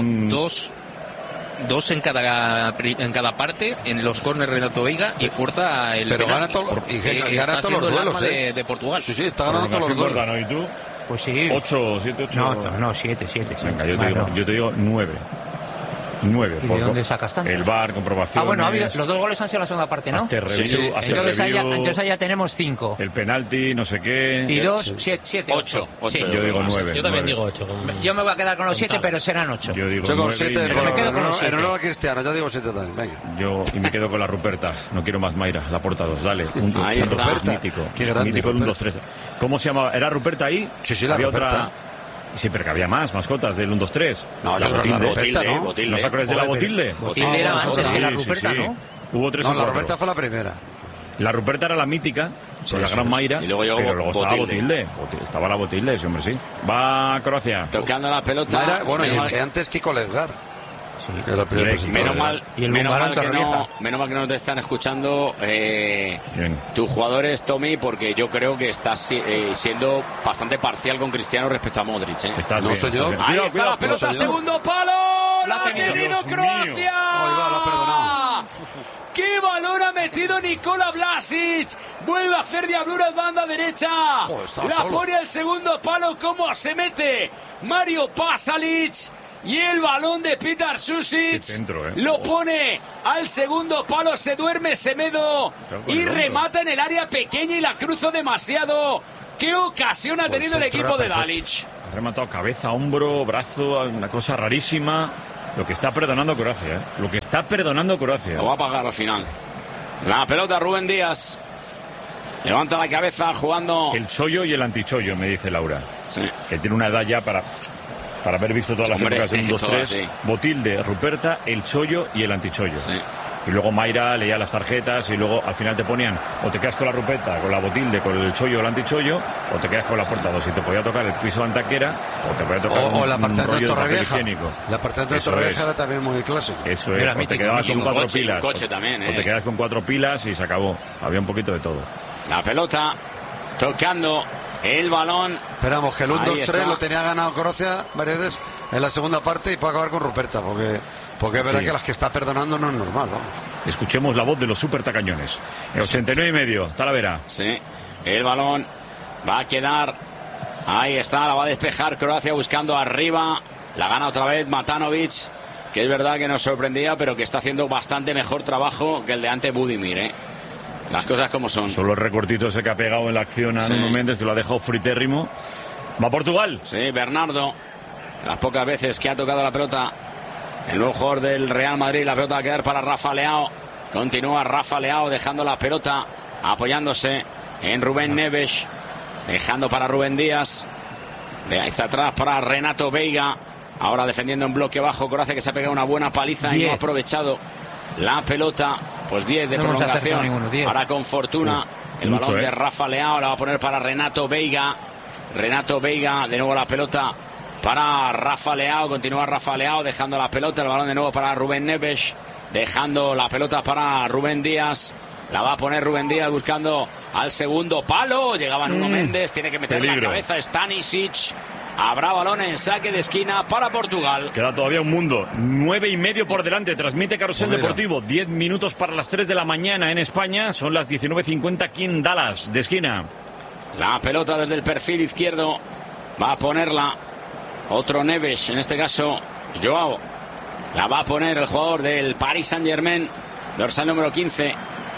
F: dos en cada parte, en los córneres Renato Veiga, y fuerza el
C: pero
F: penalti,
C: gana todos los duelos
F: de Portugal.
C: Sí, está ganando todos los duelos.
B: ¿Y tú?
G: Pues sí.
B: 7-8.
G: No, 7.
B: Venga, yo te digo 9. 9.
G: ¿Y de dónde sacas tanto?
B: El VAR, comprobación.
G: Bueno, los 2 goles han sido la segunda parte, ¿no? Entonces allá tenemos 5.
B: El penalti, no sé qué.
G: Y 2, 7.
A: 8.
B: Yo digo 9.
D: Yo también digo 8.
G: Yo me voy a quedar con los 7, pero serán 8.
B: Yo digo
C: 9. 7
G: en
C: honor a Cristiano, yo digo 7 también. Venga.
B: Y me quedo con la Ruperta. No quiero más Mayra, la porta 2. Dale.
C: Ahí está.
B: Mítico.
C: Qué grande.
B: Mítico el 1-2-3. ¿Cómo se llamaba? ¿Era Ruperta ahí?
C: Sí, la
B: había
C: Ruperta.
B: Otra. Sí, pero que había más mascotas del 1-2-3.
C: No, la Ruperta, ¿no?
B: ¿No os acordáis de la Botilde?
G: Botilde era antes que la Ruperta, ¿no?
B: Hubo 3
C: No, la Ruperta fue la primera.
B: La Ruperta era la mítica, con la gran Mayra,
A: y luego
B: estaba Botilde. Estaba la Botilde, sí, hombre, sí. Va Croacia.
A: Tocando la pelota.
C: Y antes Kiko Ledgar.
A: Menos mal que no te están escuchando tus jugadores, Tommy, porque yo creo que estás siendo bastante parcial con Cristiano respecto a Modric.
B: ¿Estás
C: no
B: bien,
C: soy yo.
A: Ahí está la pelota, segundo palo. La ha tenido Croacia.
C: La ha perdonado.
A: ¡Qué valor ha metido Nikola Vlasic! Vuelve a hacer diabluras banda derecha. La pone al segundo palo. ¿Cómo se mete Mario Pasalic? Y el balón de Petar Susic lo pone al segundo palo. Se duerme Semedo y remata en el área pequeña y la cruzó demasiado. ¡Qué ocasión ha tenido el equipo de Dalic!
B: Ha rematado cabeza, hombro, brazo, una cosa rarísima. Lo que está perdonando Croacia, Lo que está perdonando Croacia.
A: Lo va a pagar al final. La pelota, Rubén Díaz. Levanta la cabeza jugando.
B: El chollo y el antichollo, me dice Laura.
A: Sí.
B: Que tiene una edad ya para haber visto todas las épocas en 1-2-3. Sí. Botilde, Ruperta, el chollo y el antichollo. Sí. Y luego Mayra leía las tarjetas y luego al final te ponían o te quedas con la Ruperta, con la Botilde, con el chollo o el antichollo, o te quedas con la Porta 2 y te podía tocar el piso de Antaquera o te podía tocar
C: o la parte de Torrevieja.
B: La
C: parte de Torrevieja era también muy clásico.
B: Eso es, o te quedabas con 4 pilas.
A: Coche también,
B: o te quedas con 4 pilas y se acabó. Había un poquito de todo.
A: La pelota tocando el balón.
C: Esperamos que el 1-2-3 lo tenía ganado Croacia varias veces en la segunda parte y puede acabar con Ruperta, porque es verdad que las que está perdonando no es normal, vamos.
B: Escuchemos la voz de los super tacañones. El 89,5, Talavera.
A: Sí, el balón va a quedar. Ahí está, la va a despejar Croacia buscando arriba. La gana otra vez Matanovic, que es verdad que nos sorprendía, pero que está haciendo bastante mejor trabajo que el de ante Budimir, Las cosas como son.
B: Son los recortitos que ha pegado en la acción a Nuno Méndez, que lo ha dejado fritérrimo. Va Portugal.
A: Sí, Bernardo. Las pocas veces que ha tocado la pelota el nuevo jugador del Real Madrid, la pelota va a quedar para Rafa Leao. Continúa Rafa Leao dejando la pelota, apoyándose en Rubén Neves, dejando para Rubén Díaz. De ahí está atrás para Renato Veiga. Ahora defendiendo en bloque bajo Croacia, que se ha pegado una buena paliza y no ha aprovechado la pelota. Pues 10 de prolongación para con fortuna. El balón de Rafa Leao la va a poner para Renato Veiga. Renato Veiga, de nuevo la pelota para Rafa Leao. Continúa Rafa Leao dejando la pelota. El balón de nuevo para Rubén Neves, dejando la pelota para Rubén Díaz. La va a poner Rubén Díaz buscando al segundo palo. Llegaba Nuno Méndez, tiene que meter la cabeza Stanisic. Habrá balón en saque de esquina para Portugal.
B: Queda todavía un mundo. 9:30 por delante. Transmite Carrusel Deportivo. 10 minutos para las 3 de la mañana en España. Son las 19:50 aquí en Dallas, de esquina.
A: La pelota desde el perfil izquierdo. Va a ponerla otro Neves, en este caso Joao. La va a poner el jugador del Paris Saint-Germain, dorsal número 15,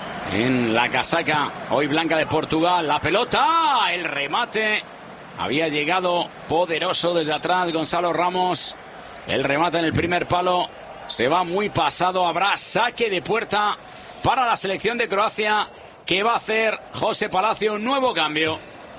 A: en la casaca hoy blanca de Portugal. La pelota, el remate. Había llegado poderoso desde atrás Gonzalo Ramos. El remate en el primer palo. Se va muy pasado. Habrá saque de puerta para la selección de Croacia, que va a hacer José Palacio un nuevo cambio.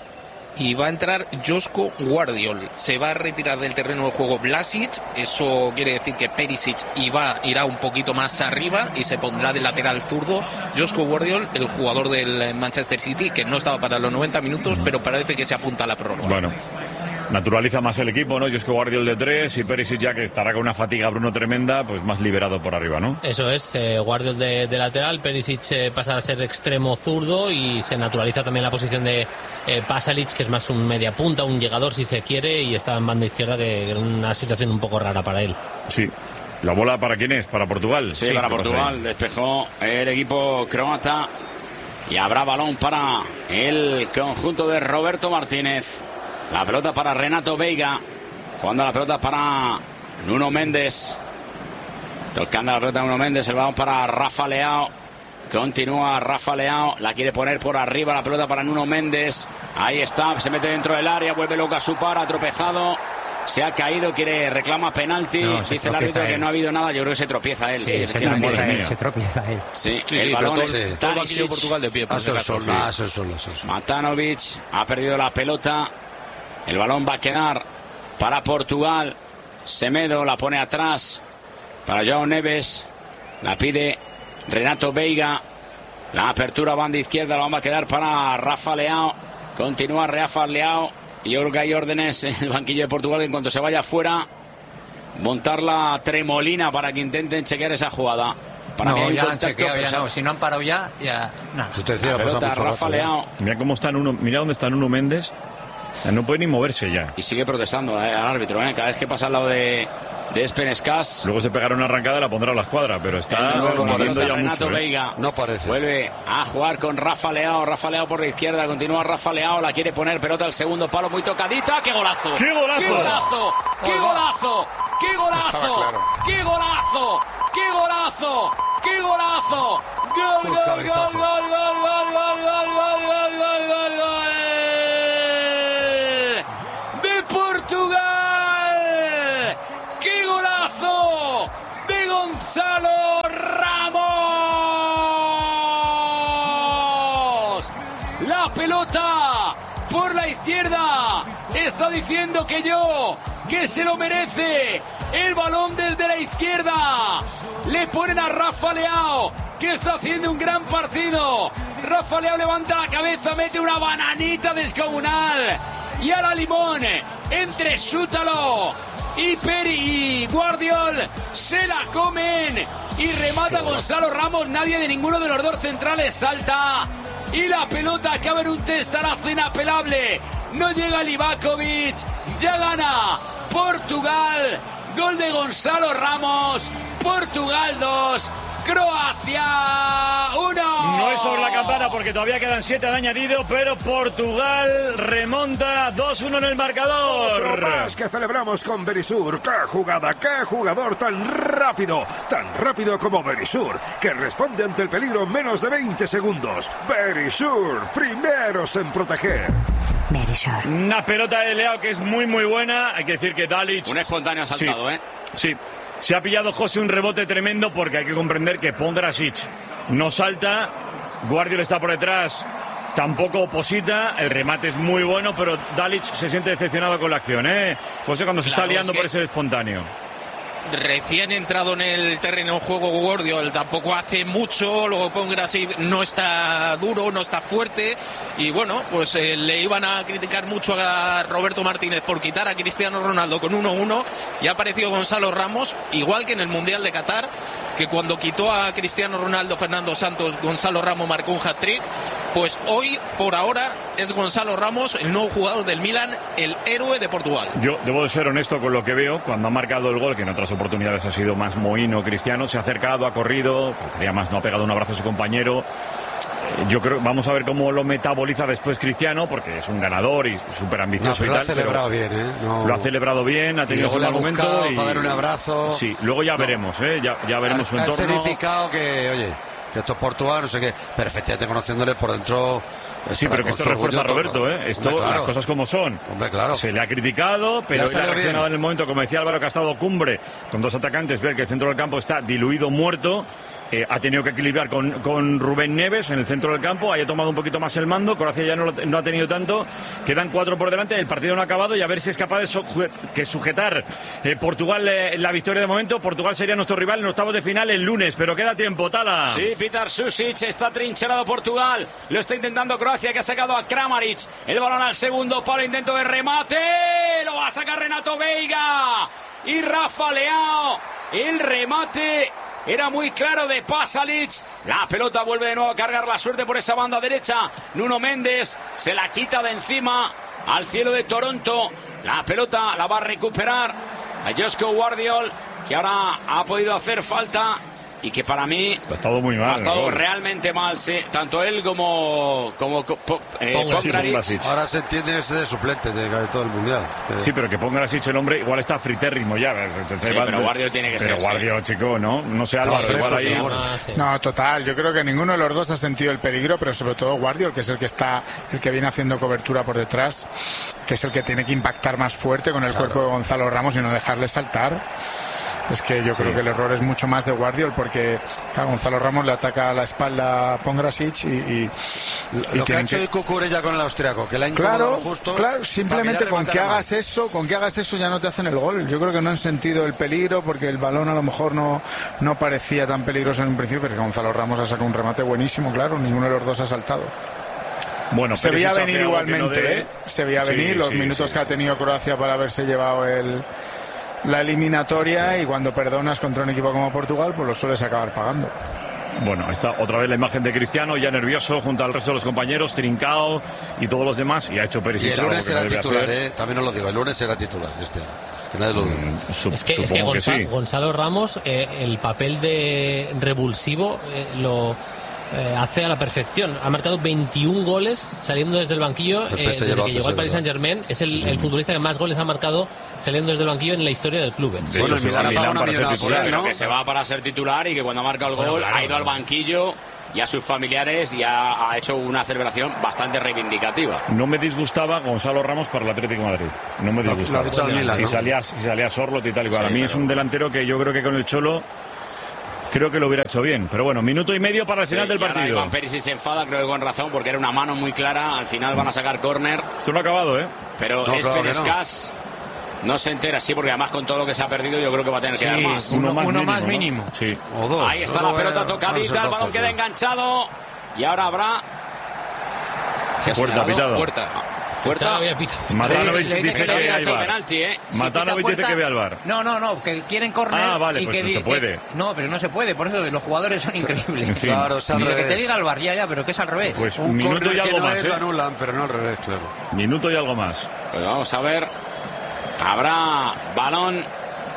F: Y va a entrar Joško Gvardiol. Se va a retirar del terreno de juego Vlasic. Eso quiere decir que Perisic irá un poquito más arriba y se pondrá de lateral zurdo. Joško Gvardiol, el jugador del Manchester City, que no estaba para los 90 minutos, pero parece que se apunta a la prórroga.
B: Bueno, naturaliza más el equipo, ¿no? Joško Gvardiol de 3 y Perisic, ya que estará con una fatiga Bruno tremenda, pues más liberado por arriba, ¿no?
D: Eso es, Gvardiol de lateral, Perisic pasa a ser extremo zurdo y se naturaliza también la posición de Pasalic, que es más un media punta, un llegador si se quiere, y está en banda izquierda, que es una situación un poco rara para él.
B: Sí. ¿La bola para quién es? ¿Para Portugal?
A: Sí, para Portugal. Despejó el equipo croata y habrá balón para el conjunto de Roberto Martínez. La pelota para Renato Veiga, jugando la pelota para Nuno Méndez, tocando la pelota Nuno Méndez, el balón para Rafa Leao. Continúa Rafa Leao, la quiere poner por arriba, la pelota para Nuno Méndez. Ahí está, se mete dentro del área, vuelve loca su par, ha tropezado, se ha caído, reclama penalti. Dice el árbitro que no ha habido nada. Yo creo que se tropieza él.
G: Sí, se tropieza él.
A: Sí, el balón
F: es Tanisic. Portugal de pie.
A: Matanovic ha perdido la pelota. El balón va a quedar para Portugal. Semedo la pone atrás para Joao Neves. La pide Renato Veiga. La apertura banda izquierda la va a quedar para Rafa Leao. Continúa Rafa Leao. Y yo creo que hay órdenes en el banquillo de Portugal que en cuanto se vaya fuera montar la tremolina para que intenten chequear esa jugada. Para
G: no, ya han chequeado, ya no. Si no han parado ya nada.
C: La
A: pelota, Rafa Leao.
B: Mira cómo está mira dónde está Nuno Méndez. No puede ni moverse ya.
A: Y sigue protestando al árbitro, cada vez que pasa al lado de Espenescas.
B: Luego se pegará una arrancada, la pondrá a la escuadra, pero está
A: moviendo ya
B: Renato
A: mucho. Veiga.
C: No parece.
A: Vuelve a jugar con Rafa Leao. Rafa Leao por la izquierda, continúa Rafa Leao, la quiere poner, pelota al segundo palo, muy tocadita. ¡Qué golazo!
B: ¡Qué golazo!
A: ¡Qué golazo! ¡Qué golazo! ¡Qué golazo!
E: Claro.
A: ¡Qué golazo! ¡Qué golazo! ¡Qué golazo! ¡Gol, gol, gol, gol, gol, gol, gol, gol, gol, gol, gol, gol, gol! ¡De Portugal! ¡Qué golazo! ¡De Gonzalo Ramos! La pelota por la izquierda está diciendo que se lo merece. El balón desde la izquierda. Le ponen a Rafa Leao, que está haciendo un gran partido. Rafa Leao levanta la cabeza, mete una bananita descomunal. Y a la limón, entre Sútalo y Peri y Guardiol, se la comen. Y remata Gonzalo Ramos. Nadie de ninguno de los dos centrales salta. Y la pelota acaba en un testarazo inapelable. No llega Livakovic. Ya gana Portugal. Gol de Gonzalo Ramos. Portugal 2. Croacia 1.
B: No es sobre la campana porque todavía quedan 7 de añadido, pero Portugal remonta 2-1 en el marcador.
I: Otro más que celebramos con Berisur. ¡Qué jugada! ¡Qué jugador tan rápido! Tan rápido como Berisur, que responde ante el peligro en menos de 20 segundos. Berisur, primeros en proteger.
B: Una pelota de Leao que es muy muy buena. Hay que decir que Dalic...
A: Un espontáneo ha saltado,
B: Sí. Se ha pillado José un rebote tremendo porque hay que comprender que Pongrasic no salta, Guardiola está por detrás, tampoco oposita, el remate es muy bueno, pero Dalic se siente decepcionado con la acción, José, cuando se está liando por ese espontáneo.
F: Recién entrado en el terreno de juego Guardiola, tampoco hace mucho, luego Pongrasic no está duro, no está fuerte, y bueno, pues le iban a criticar mucho a Roberto Martínez por quitar a Cristiano Ronaldo con 1-1, y ha aparecido Gonzalo Ramos, igual que en el Mundial de Qatar, que cuando quitó a Cristiano Ronaldo, Fernando Santos, Gonzalo Ramos marcó un hat-trick. Pues hoy, por ahora, es Gonzalo Ramos, el nuevo jugador del Milan, el héroe de Portugal.
B: Yo debo de ser honesto con lo que veo. Cuando ha marcado el gol, que en otras oportunidades ha sido más mohino Cristiano, se ha acercado, ha corrido, faltaría más, no ha pegado un abrazo a su compañero. Yo creo, vamos a ver cómo lo metaboliza después Cristiano, porque es un ganador y súper ambicioso.
C: Pero
B: lo
C: ha celebrado bien,
B: Lo ha celebrado bien, ha tenido su momento.
C: Y para dar un abrazo.
B: Sí, luego ya veremos, ya veremos su entorno.
C: Ha significado que, oye, que esto es Portugal, no sé qué, pero efectivamente conociéndole por dentro.
B: Sí, pero que esto refuerza a Roberto, Esto, hombre, claro. Las cosas como son.
C: Hombre, claro.
B: Se le ha criticado, pero él ha reaccionado en el momento, como decía Álvaro, que ha estado cumbre con dos atacantes, ver que el centro del campo está diluido, muerto. Ha tenido que equilibrar con Rubén Neves en el centro del campo, haya tomado un poquito más el mando. Croacia ya no ha tenido tanto, quedan 4 por delante, el partido no ha acabado y a ver si es capaz de sujetar Portugal la victoria de momento. Portugal sería nuestro rival en octavos de final el lunes, pero queda tiempo, Tala.
A: Sí, Petar Susic, está trincherado Portugal, lo está intentando Croacia, que ha sacado a Kramaric, el balón al segundo palo, intento de remate, lo va a sacar Renato Veiga y Rafa Leao, el remate era muy claro de Pasalic. La pelota vuelve de nuevo a cargar la suerte por esa banda derecha. Nuno Méndez se la quita de encima al cielo de Toronto. La pelota la va a recuperar a Josko Guardiola, que ahora ha podido hacer falta y que para mí
B: ha estado muy mal.
A: Ha estado realmente mal, sí. Tanto él como Pongrasic.
C: Ahora se entiende que es de suplente de todo el mundial.
B: Sí, pero que Pongrasic, el hombre, igual está fritérrimo ya.
A: Sí, pero Guardiola tiene que ser.
B: Pero Guardiola, chico, no sé, Álvaro, igual ahí.
E: No, total. Yo creo que ninguno de los dos ha sentido el peligro, pero sobre todo Guardiola, que es el que viene haciendo cobertura por detrás, que es el que tiene que impactar más fuerte con el cuerpo de Gonzalo Ramos y no dejarle saltar. Es que yo creo que el error es mucho más de Guardiola, porque a Gonzalo Ramos le ataca a la espalda a Pongrasic y
C: lo que ha hecho el Cucurella con el austriaco, que le ha incomodado justo.
E: Claro, simplemente con que hagas eso ya no te hacen el gol. Yo creo que no han sentido el peligro, porque el balón a lo mejor no parecía tan peligroso en un principio, pero Gonzalo Ramos ha sacado un remate buenísimo, claro, ninguno de los dos ha saltado.
B: Bueno,
E: se veía venir igualmente, se veía venir los minutos que ha tenido Croacia para haberse llevado la eliminatoria y cuando perdonas contra un equipo como Portugal, pues lo sueles acabar pagando.
B: Bueno, está otra vez la imagen de Cristiano, ya nervioso junto al resto de los compañeros, trincao y todos los demás, y ha hecho Perisic.
C: Y el lunes será titular, también os lo digo, el lunes será titular, Cristiano. Que nadie lo dude.
D: Es que Gonzalo Ramos, el papel de revulsivo lo hace a la perfección. Ha marcado 21 goles saliendo desde el banquillo desde que llegó al Paris Saint-Germain. Es el futbolista que más goles ha marcado saliendo desde el banquillo en la historia del club.
C: Bueno, el Milán ha pagado una millonada,
A: ¿no? Que se va para ser titular y que cuando ha marcado el gol ha ido al banquillo y a sus familiares y ha hecho una celebración bastante reivindicativa.
B: No me disgustaba Gonzalo Ramos para el Atlético de Madrid. No me disgustaba. Si salía Sorloth y tal y cual. A mí es un delantero que yo creo que con el Cholo creo que lo hubiera hecho bien. Pero bueno, minuto y medio para el final del partido.
A: Iván Perisic se enfada, creo que con razón, porque era una mano muy clara. Al final van a sacar córner.
B: Esto no ha acabado, ¿eh?
A: Pero Escas no se entera, sí, porque además con todo lo que se ha perdido yo creo que va a tener que dar más.
G: Uno más mínimo.
B: ¿no? Sí.
C: O dos.
A: Ahí está la pelota tocadita, el balón queda enganchado. Y ahora habrá...
B: Puerta, pitado.
A: Puerta.
B: Matanovic dice que ve al VAR.
A: Penalti,
B: Matanovic dice que ve al VAR.
G: No, que quieren córner.
B: Ah, vale,
G: y
B: pues
G: que
B: no se puede.
G: No, pero no se puede, por eso los jugadores son increíbles.
B: En fin.
C: Claro, es al revés.
G: Que te diga el VAR, ya, pero que es al revés.
B: Pues
C: un
B: minuto y algo más,
C: lo anulan, pero no al revés, claro.
B: Minuto y algo más.
A: Pues vamos a ver. Habrá balón.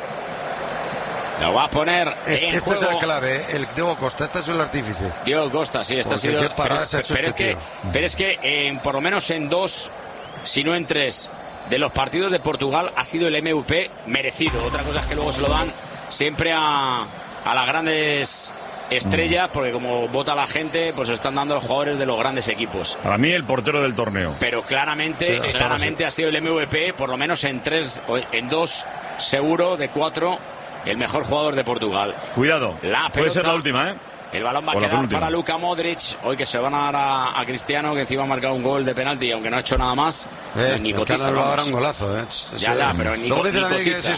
A: Lo va a poner en juego.
C: Es la clave, el Diego Costa, este es el artífice.
A: Diego Costa, sí, este ha sido... Pero es que por lo menos en 2, si no en 3, de los partidos de Portugal ha sido el MVP merecido. Otra cosa es que luego se lo dan siempre a las grandes estrellas, porque como vota la gente, pues están dando a los jugadores de los grandes equipos.
B: Para mí el portero del torneo.
A: Pero claramente ha sido el MVP, por lo menos en 3, en 2 seguro, de 4... el mejor jugador de Portugal.
B: Cuidado, puede ser la última, ¿eh?
A: El balón va a quedar para Luka Modric. Hoy que se van a dar a Cristiano, que encima ha marcado un gol de penalti, aunque no ha hecho nada más.
C: Ni cotiza. Ahora un golazo,
A: Ya, pero ni cotiza.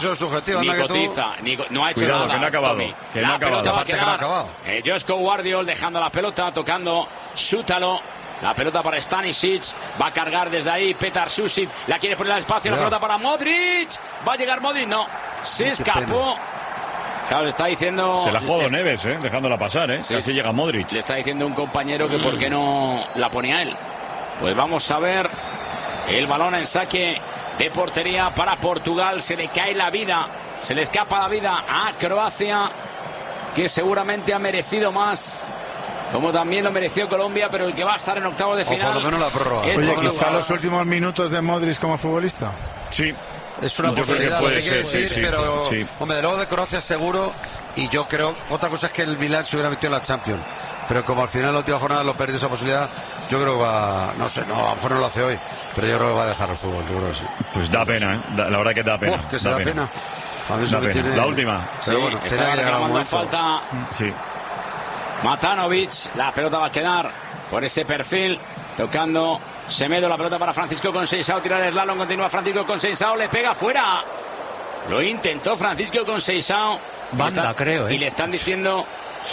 A: No ha hecho
B: nada.
A: Que
B: no ha acabado. Que no ha
A: acabado. Joško Gvardiol dejando la pelota, tocando Sútalo. La pelota para Stanisic, va a cargar desde ahí Petar Susic, la quiere poner al espacio, la pelota para Modric, va a llegar Modric, no, se escapó. Claro, le está diciendo...
B: Se la ha jugado Neves, dejándola pasar, sí. Casi llega Modric.
A: Le está diciendo un compañero que por qué no la pone a él. Pues vamos a ver el balón en saque de portería para Portugal, se le cae la vida, se le escapa la vida a Croacia, que seguramente ha merecido más. Como también lo mereció Colombia, pero el que va a estar en octavos de final.
C: O por lo menos la prórroga.
E: Oye, quizá los últimos minutos de Modric como futbolista.
B: Sí.
C: Es una posibilidad, lo que hay que decir, pero hombre, de luego de Croacia seguro. Y yo creo, otra cosa es que el Milán se hubiera metido en la Champions. Pero como al final en la última jornada lo perdió esa posibilidad, yo creo que va, no sé, a lo mejor no lo hace hoy, pero yo creo que va a dejar el fútbol, yo creo que sí.
B: Pues da pena, la verdad que da pena.
C: Que se da pena.
B: A mí eso tiene... La última.
C: Pero bueno, tenía que llegar a un momento.
A: Falta.
B: Sí.
A: Matanovic, la pelota va a quedar por ese perfil, tocando Semedo, la pelota para Francisco Conceição, tirar el slalom, continúa Francisco Conceição, le pega fuera. Lo intentó Francisco Conceição.
G: Banda, creo,
A: Y le están diciendo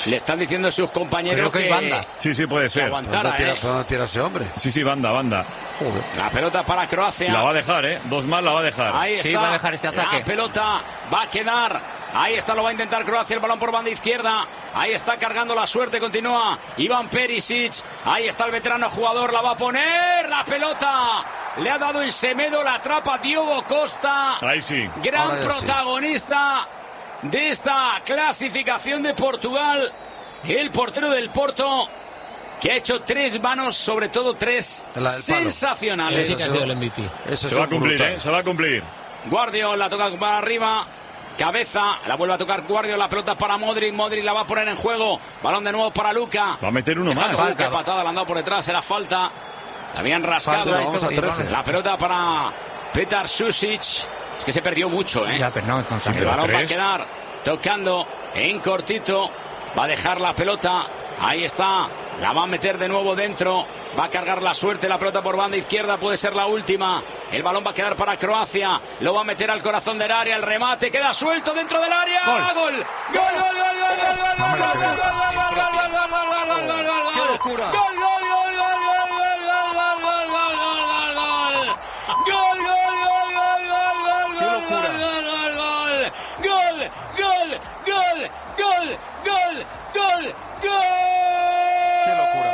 A: sus compañeros
G: que banda.
B: Sí, puede ser.
C: ¿Dónde tira ese hombre?
B: Sí, banda.
C: Joder.
A: La pelota para Croacia.
B: La va a dejar, 2 más la va a dejar.
A: Ahí está.
G: Sí, va a dejar este ataque.
A: La pelota va a quedar. Ahí está, lo va a intentar Croacia, el balón por banda izquierda. Ahí está cargando la suerte, continúa Iván Perisic. Ahí está el veterano jugador, la va a poner. La pelota le ha dado en Semedo, la atrapa Diogo Costa.
B: Ahí sí.
A: Gran protagonista de esta clasificación de Portugal. El portero del Porto, que ha hecho 3 manos, sobre todo 3 sensacionales.
D: Ese ha sido el MVP.
B: Se va a cumplir, se va a cumplir.
A: Guardiola la toca para arriba. Cabeza, la vuelve a tocar Guardiola, la pelota para Modric, la va a poner en juego, balón de nuevo para Luka.
B: Va a meter uno más.
A: Qué patada, le han dado por detrás, era falta, la habían rascado. La pelota para Petar Susic, es que se perdió mucho,
G: Ya, pero no,
A: el balón va a quedar tocando en cortito, va a dejar la pelota, ahí está, la va a meter de nuevo dentro. Va a cargar la suerte, la pelota por banda izquierda, puede ser la última. El balón va a quedar para Croacia, lo va a meter al corazón del área, el remate queda suelto dentro del área. ¡Gol!
C: ¡Qué locura!
J: ¡Gol! ¡Gol!
C: ¡Qué locura!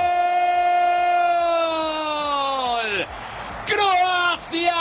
J: ¡Gol! ¡Croacia!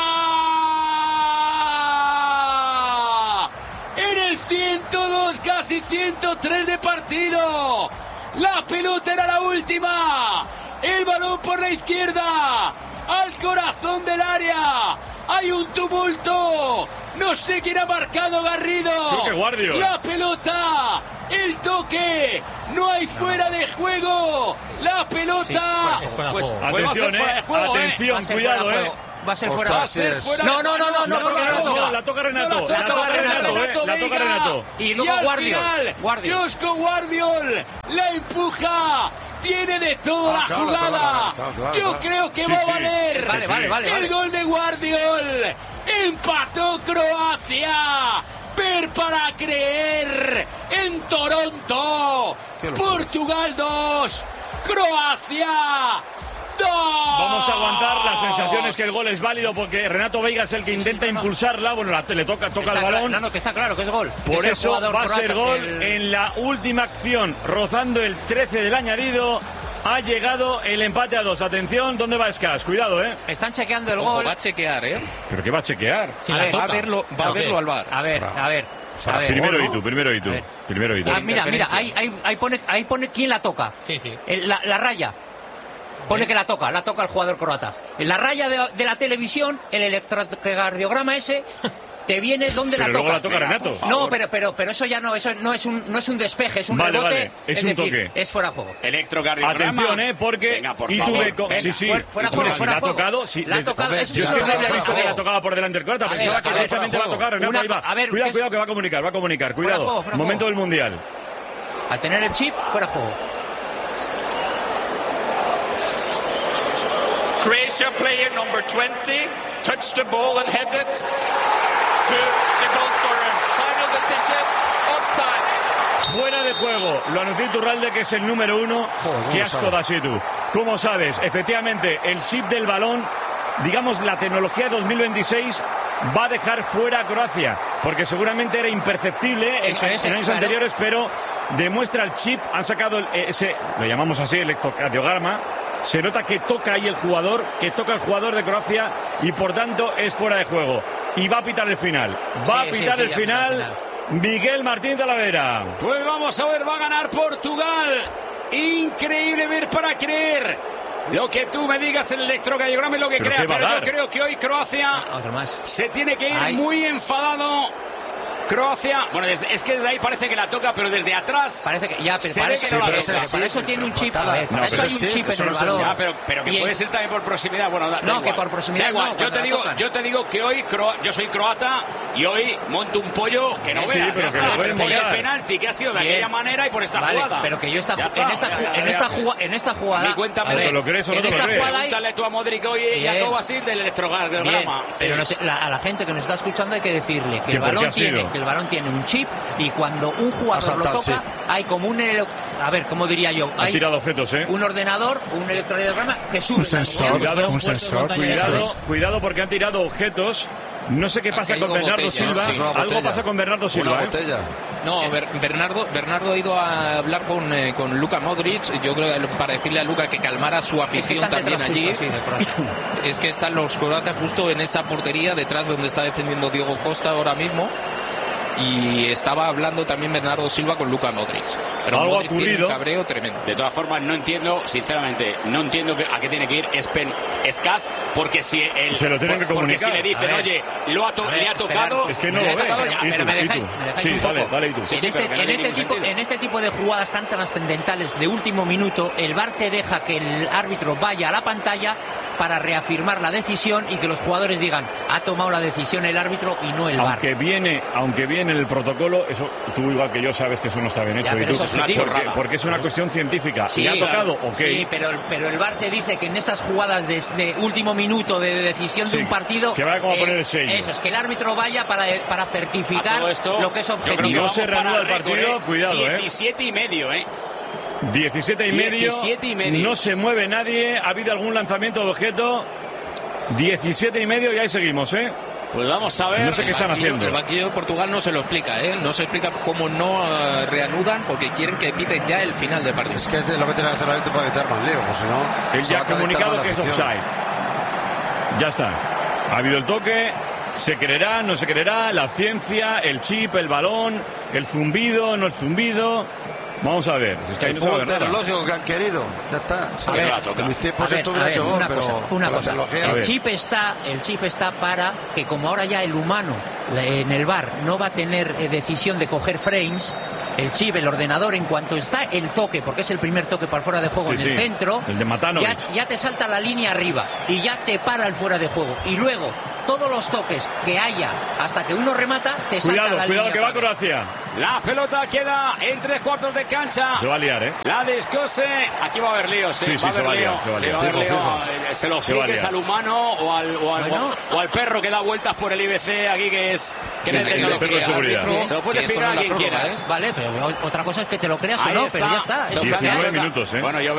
J: En el 102, casi 103 de partido. La pelota era la última. El balón por la izquierda. Al corazón del área. Hay un tumulto. No sé quién ha marcado. Garrido.
B: Creo que Guardiola.
J: La pelota. El toque. No hay fuera de juego. La pelota.
D: Pues
B: atención, atención, cuidado,
G: Va a ser fuera.
J: No.
B: La toca Renato. La toca Renato.
G: Y luego Guardiola.
J: Josko Guardiola la empuja. Tiene de todo la jugada. Yo creo que va a valer.
G: Vale.
J: El gol de Guardiola. Empató Croacia. Ver para creer. En Toronto. Portugal 2. Croacia 2.
B: Vamos a aguantar. La sensación es que el gol es válido porque Renato Veiga es el que intenta impulsarla. Bueno, le toca el balón.
G: No, que está claro que es gol.
B: Por eso va a ser gol en la última acción. Rozando el 13 del añadido. Ha llegado el empate a 2. Atención, ¿dónde va Escas? Cuidado,
G: Están chequeando el gol.
F: Va a chequear,
B: ¿Pero qué va a chequear?
F: Sí, va a verlo al VAR.
G: A ver.
B: Primero y tú.
G: Mira, ahí pone quién la toca.
D: Sí.
G: La raya. Pone que la toca el jugador croata. En la raya de la televisión, el electrocardiograma ese te viene donde la toca.
B: Luego la toca Renato.
G: No, pero eso ya no, eso no es un despeje, es un rebote.
B: Vale. Es un
G: decir,
B: toque.
G: Es fuera de juego.
A: Electrocardiograma.
B: Atención, porque
A: venga, por favor.
B: Sí.
G: Fuera de juego.
B: La ha tocado. Sí,
G: la ha tocado.
B: Yo es que no había visto que la tocaba por delante el croata. Pensaba que precisamente la tocaba Renato. Ahí va. Cuidado que va a comunicar. Cuidado. Momento del Mundial.
G: Al tener el chip, fuera de juego.
H: Croatia player number 20 touched the ball and headed to the goal scorer. Final decision, offside.
B: Fuera de juego. Lo anunció Iturralde, que es el número 1. Qué asco da tú. ¿Cómo sabes? Efectivamente, el chip del balón, digamos, la tecnología 2026 va a dejar fuera a Croacia, porque seguramente era imperceptible en años anteriores, pero demuestra el chip. Han sacado ese, lo llamamos así, electrocardiograma. Se nota que toca ahí el jugador, que toca el jugador de Croacia y por tanto es fuera de juego. Y va a pitar el final. Va a pitar el final Miguel Martín Talavera.
J: Pues vamos a ver, va a ganar Portugal. Increíble, ver para creer. Lo que tú me digas, el electrocardiograma es lo que crea, pero yo creo que hoy Croacia se tiene que ir muy enfadado. Croacia, bueno, es que desde ahí parece que la toca, pero desde atrás
G: parece que ya, pero para eso tiene un chip. Para eso hay un chip en el balón.
J: Ya, pero que puede ser también por proximidad. Bueno,
G: que por proximidad
J: no. Yo te digo que hoy yo soy croata y hoy monto un pollo que no veas. Pero por el penalti que ha sido de aquella manera y por esta jugada.
G: Pero que yo en esta jugada.
J: Y cuéntame,
B: ¿te lo crees o no te lo crees?
J: Pregúntale tú a Modric hoy y a Kovacic del electrocardiograma.
G: Pero a la gente que nos está escuchando hay que decirle que el balón tiene un chip y cuando un jugador lo toca hay como un a ver, ¿cómo diría yo?
B: Ha tirado objetos,
G: un ordenador, un electrocardiograma que sube.
E: Un sensor.
B: Cuidado porque han tirado objetos. No sé qué pasa con Bernardo Silva. Algo pasa con Bernardo Silva.
C: Una botella.
F: No, Bernardo ha ido a hablar con Luka Modric. Yo creo que para decirle a Luka que calmara su afición también allí. Es que están los croatas justo en esa portería, detrás de donde está defendiendo Diego Costa ahora mismo. Y estaba hablando también Bernardo Silva con Luka Modric. Pero
B: algo
F: Modric
B: ha ocurrido.
F: Tiene un cabreo tremendo.
A: De todas formas, no entiendo, sinceramente, a qué tiene que ir Escas, porque si
B: se lo tienen que comunicar.
A: Porque si le dicen, oye, le ha tocado.
B: Es que no lo ve.
G: Pero me dejáis
B: sí, dale, y tú.
G: En este tipo de jugadas tan trascendentales de último minuto, el VAR te deja que el árbitro vaya a la pantalla para reafirmar la decisión y que los jugadores digan, ha tomado la decisión el árbitro y no el VAR.
B: Aunque viene el protocolo, eso tú igual que yo sabes que eso no está bien hecho. Porque es una cuestión científica.
G: Sí,
B: ¿le ha tocado? Okay.
G: Sí, pero el VAR te dice que en estas jugadas de último minuto de decisión de un partido,
B: que vaya como a poner el sello.
G: Eso es, que el árbitro vaya para certificar lo que es objetivo.
B: No se reanuda el partido, cuidado,
A: 17 y medio,
B: 17 y medio, no se mueve nadie, ha habido algún lanzamiento de objeto, 17 y medio y ahí seguimos,
J: Pues vamos a ver.
B: No sé qué están haciendo.
F: El banquillo de Portugal no se lo explica, no se explica cómo no reanudan, porque quieren que piten ya el final de partido.
C: Es que lo que tiene que hacer la gente para evitar más lío, pues si no.
B: Él ya ha comunicado que es offside. Ya está. Ha habido el toque. Se creerá, no se creerá, la ciencia, el chip, el balón, el zumbido, no el zumbido. Vamos a ver. Es que
C: el fútbol tecnológico que han querido. Ya está. En mis tiempos estuviera ese gol, pero
G: una cosa. El chip está para que, como ahora ya el humano en el VAR no va a tener decisión de coger frames, el chip, el ordenador, en cuanto está el toque, porque es el primer toque para fuera de juego en el centro,
B: el de
G: ya te salta la línea arriba y ya te para el fuera de juego. Y luego, todos los toques que haya hasta que uno remata, te salta la línea.
B: Cuidado que va Croacia.
J: La pelota queda en 3/4 de cancha.
B: Se va a liar,
J: La descose. Aquí va a haber líos,
B: Sí, se va a liar.
J: Se lo expliques al humano o al perro que da vueltas por el IBC aquí, que es tecnología. Se lo puede explicar a quien quieras.
G: Vale, pero otra cosa es que te lo creas o no, pero ya está.
B: 19 minutos,
J: Bueno, yo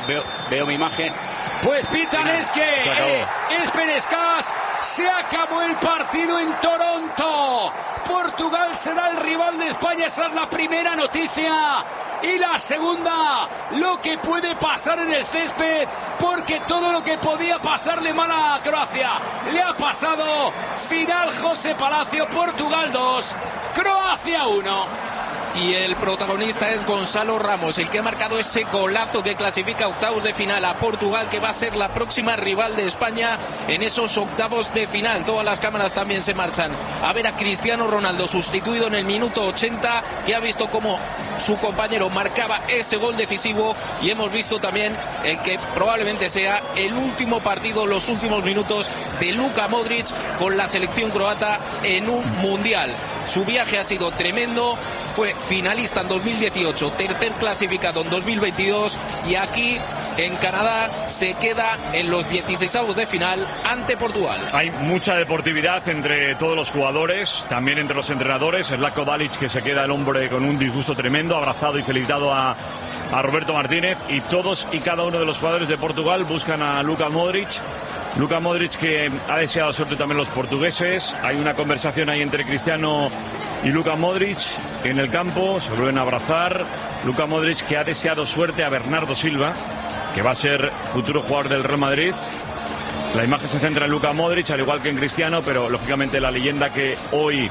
J: veo mi imagen. Pues pitan es que Espenescas, se acabó el partido en Toronto. Portugal será el rival de España, esa es la primera noticia. Y la segunda, lo que puede pasar en el césped, porque todo lo que podía pasarle mal a Croacia le ha pasado. Final José Palacio, Portugal 2, Croacia 1.
F: Y el protagonista es Gonzalo Ramos, el que ha marcado ese golazo que clasifica a octavos de final a Portugal, que va a ser la próxima rival de España en esos octavos de final. Todas las cámaras también se marchan a ver a Cristiano Ronaldo, sustituido en el minuto 80, que ha visto cómo su compañero marcaba ese gol decisivo, y hemos visto también el que probablemente sea el último partido, los últimos minutos de Luka Modric con la selección croata en un mundial. Su viaje ha sido tremendo. Fue finalista en 2018, tercer clasificado en 2022 y aquí en Canadá se queda en los 16avos de final ante Portugal.
B: Hay mucha deportividad entre todos los jugadores, también entre los entrenadores. Zlatko Dalic, que se queda el hombre con un disgusto tremendo, abrazado y felicitado a Roberto Martínez, y todos y cada uno de los jugadores de Portugal buscan a Luka Modric. Luka Modric, que ha deseado suerte también los portugueses. Hay una conversación ahí entre Cristiano y Luka Modric en el campo, se vuelven a abrazar. Luka Modric, que ha deseado suerte a Bernardo Silva, que va a ser futuro jugador del Real Madrid. La imagen se centra en Luka Modric, al igual que en Cristiano, pero lógicamente la leyenda que hoy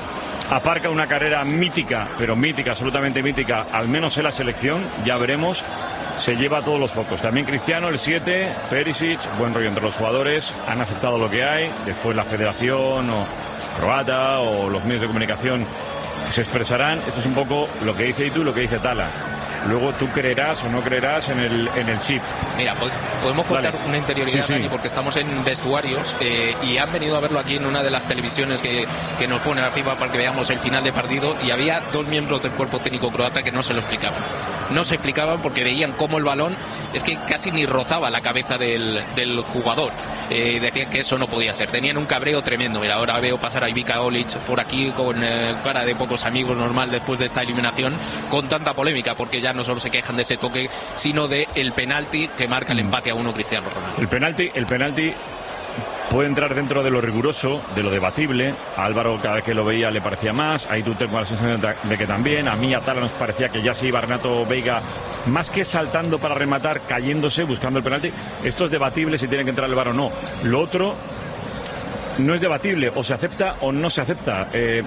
B: aparca una carrera mítica, pero mítica, absolutamente mítica, al menos en la selección, ya veremos, se lleva todos los focos. También Cristiano, el 7, Perisic, buen rollo entre los jugadores, han aceptado lo que hay. Después la federación o croata o los medios de comunicación se expresarán. Esto es un poco lo que dice Itu y lo que dice Tala. Luego tú creerás o no creerás en el chip.
F: Mira, podemos contar una interioridad, sí, Dani, porque estamos en vestuarios y han venido a verlo aquí en una de las televisiones que nos pone la FIFA para que veamos el final de partido, y había dos miembros del cuerpo técnico croata que no se lo explicaban. No se explicaban porque veían cómo el balón es que casi ni rozaba la cabeza del jugador. Decían que eso no podía ser. Tenían un cabreo tremendo. Mira, ahora veo pasar a Ivica Olic por aquí con cara de pocos amigos, normal después de esta eliminación, con tanta polémica, porque ya no solo se quejan de ese toque, sino de el penalti que marca el empate a 1 Cristiano Ronaldo.
B: El penalti puede entrar dentro de lo riguroso, de lo debatible. A Álvaro, cada vez que lo veía, le parecía más. Ahí tú tengo la sensación de que también. A mí, a Tala, nos parecía que ya se iba Renato Veiga, más que saltando para rematar, cayéndose, buscando el penalti. Esto es debatible, si tiene que entrar el VAR o no. Lo otro no es debatible, o se acepta o no se acepta.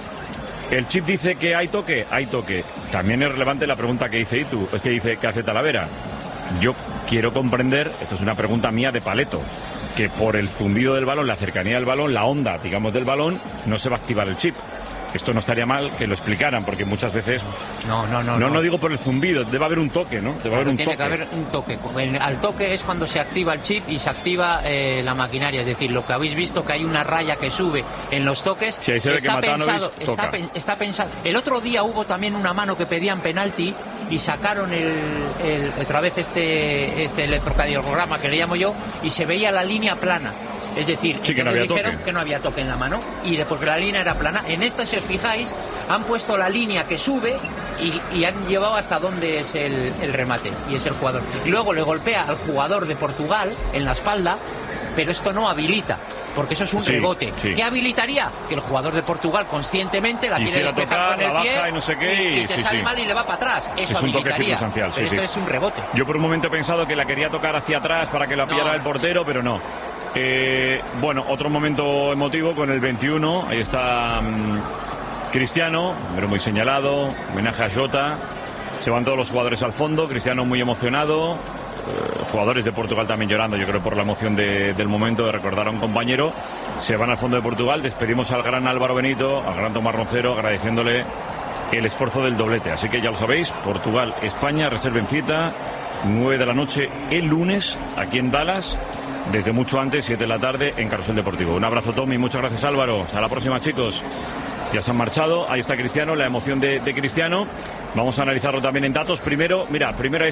B: El chip dice que hay toque, hay toque. También es relevante la pregunta que dice Itu, es que dice que hace Talavera. Yo quiero comprender, esto es una pregunta mía de paleto, que por el zumbido del balón, la cercanía del balón, la onda, digamos, del balón, no se va a activar el chip. Esto no estaría mal que lo explicaran, porque muchas veces... No digo por el zumbido, debe haber un toque, ¿no?
G: Tiene que haber un toque. Al toque es cuando se activa el chip y se activa la maquinaria. Es decir, lo que habéis visto, que hay una raya que sube en los toques.
B: Sí, ahí se ve que Matanovic toca.
G: Está pensado. El otro día hubo también una mano que pedían penalti y sacaron otra vez este electrocardiograma que le llamo yo, y se veía la línea plana. Es decir,
B: sí, que no había
G: dijeron
B: toque.
G: Que no había toque en la mano, y porque la línea era plana. En esta, si os fijáis, han puesto la línea que sube y han llevado hasta donde es el remate, y es el jugador. Y luego le golpea al jugador de Portugal en la espalda, pero esto no habilita. porque eso es un rebote. ¿Qué habilitaría? Que el jugador de Portugal conscientemente la quiere despejar con el pie,
B: y no sé qué,
G: y te sale mal y le va para atrás. Eso
B: es un toque
G: habilitaría.
B: circunstancial.
G: Pero esto es un rebote.
B: Yo por un momento he pensado que la quería tocar hacia atrás para que la pillara el portero, pero no. Bueno, otro momento emotivo con el 21. Ahí está Cristiano, pero muy señalado. Homenaje a Jota. Se van todos los jugadores al fondo. Cristiano muy emocionado. Jugadores de Portugal también llorando, yo creo, por la emoción del momento de recordar a un compañero. Se van al fondo de Portugal. Despedimos al gran Álvaro Benito, al gran Tomás Roncero, agradeciéndole el esfuerzo del doblete. Así que ya lo sabéis, Portugal, España, reserven cita, 9 de la noche el lunes, aquí en Dallas, desde mucho antes, 7 de la tarde, en Carrusel Deportivo. Un abrazo, Tommy, muchas gracias, Álvaro. Hasta la próxima, chicos. Ya se han marchado, ahí está Cristiano, la emoción de Cristiano. Vamos a analizarlo también en datos. Primero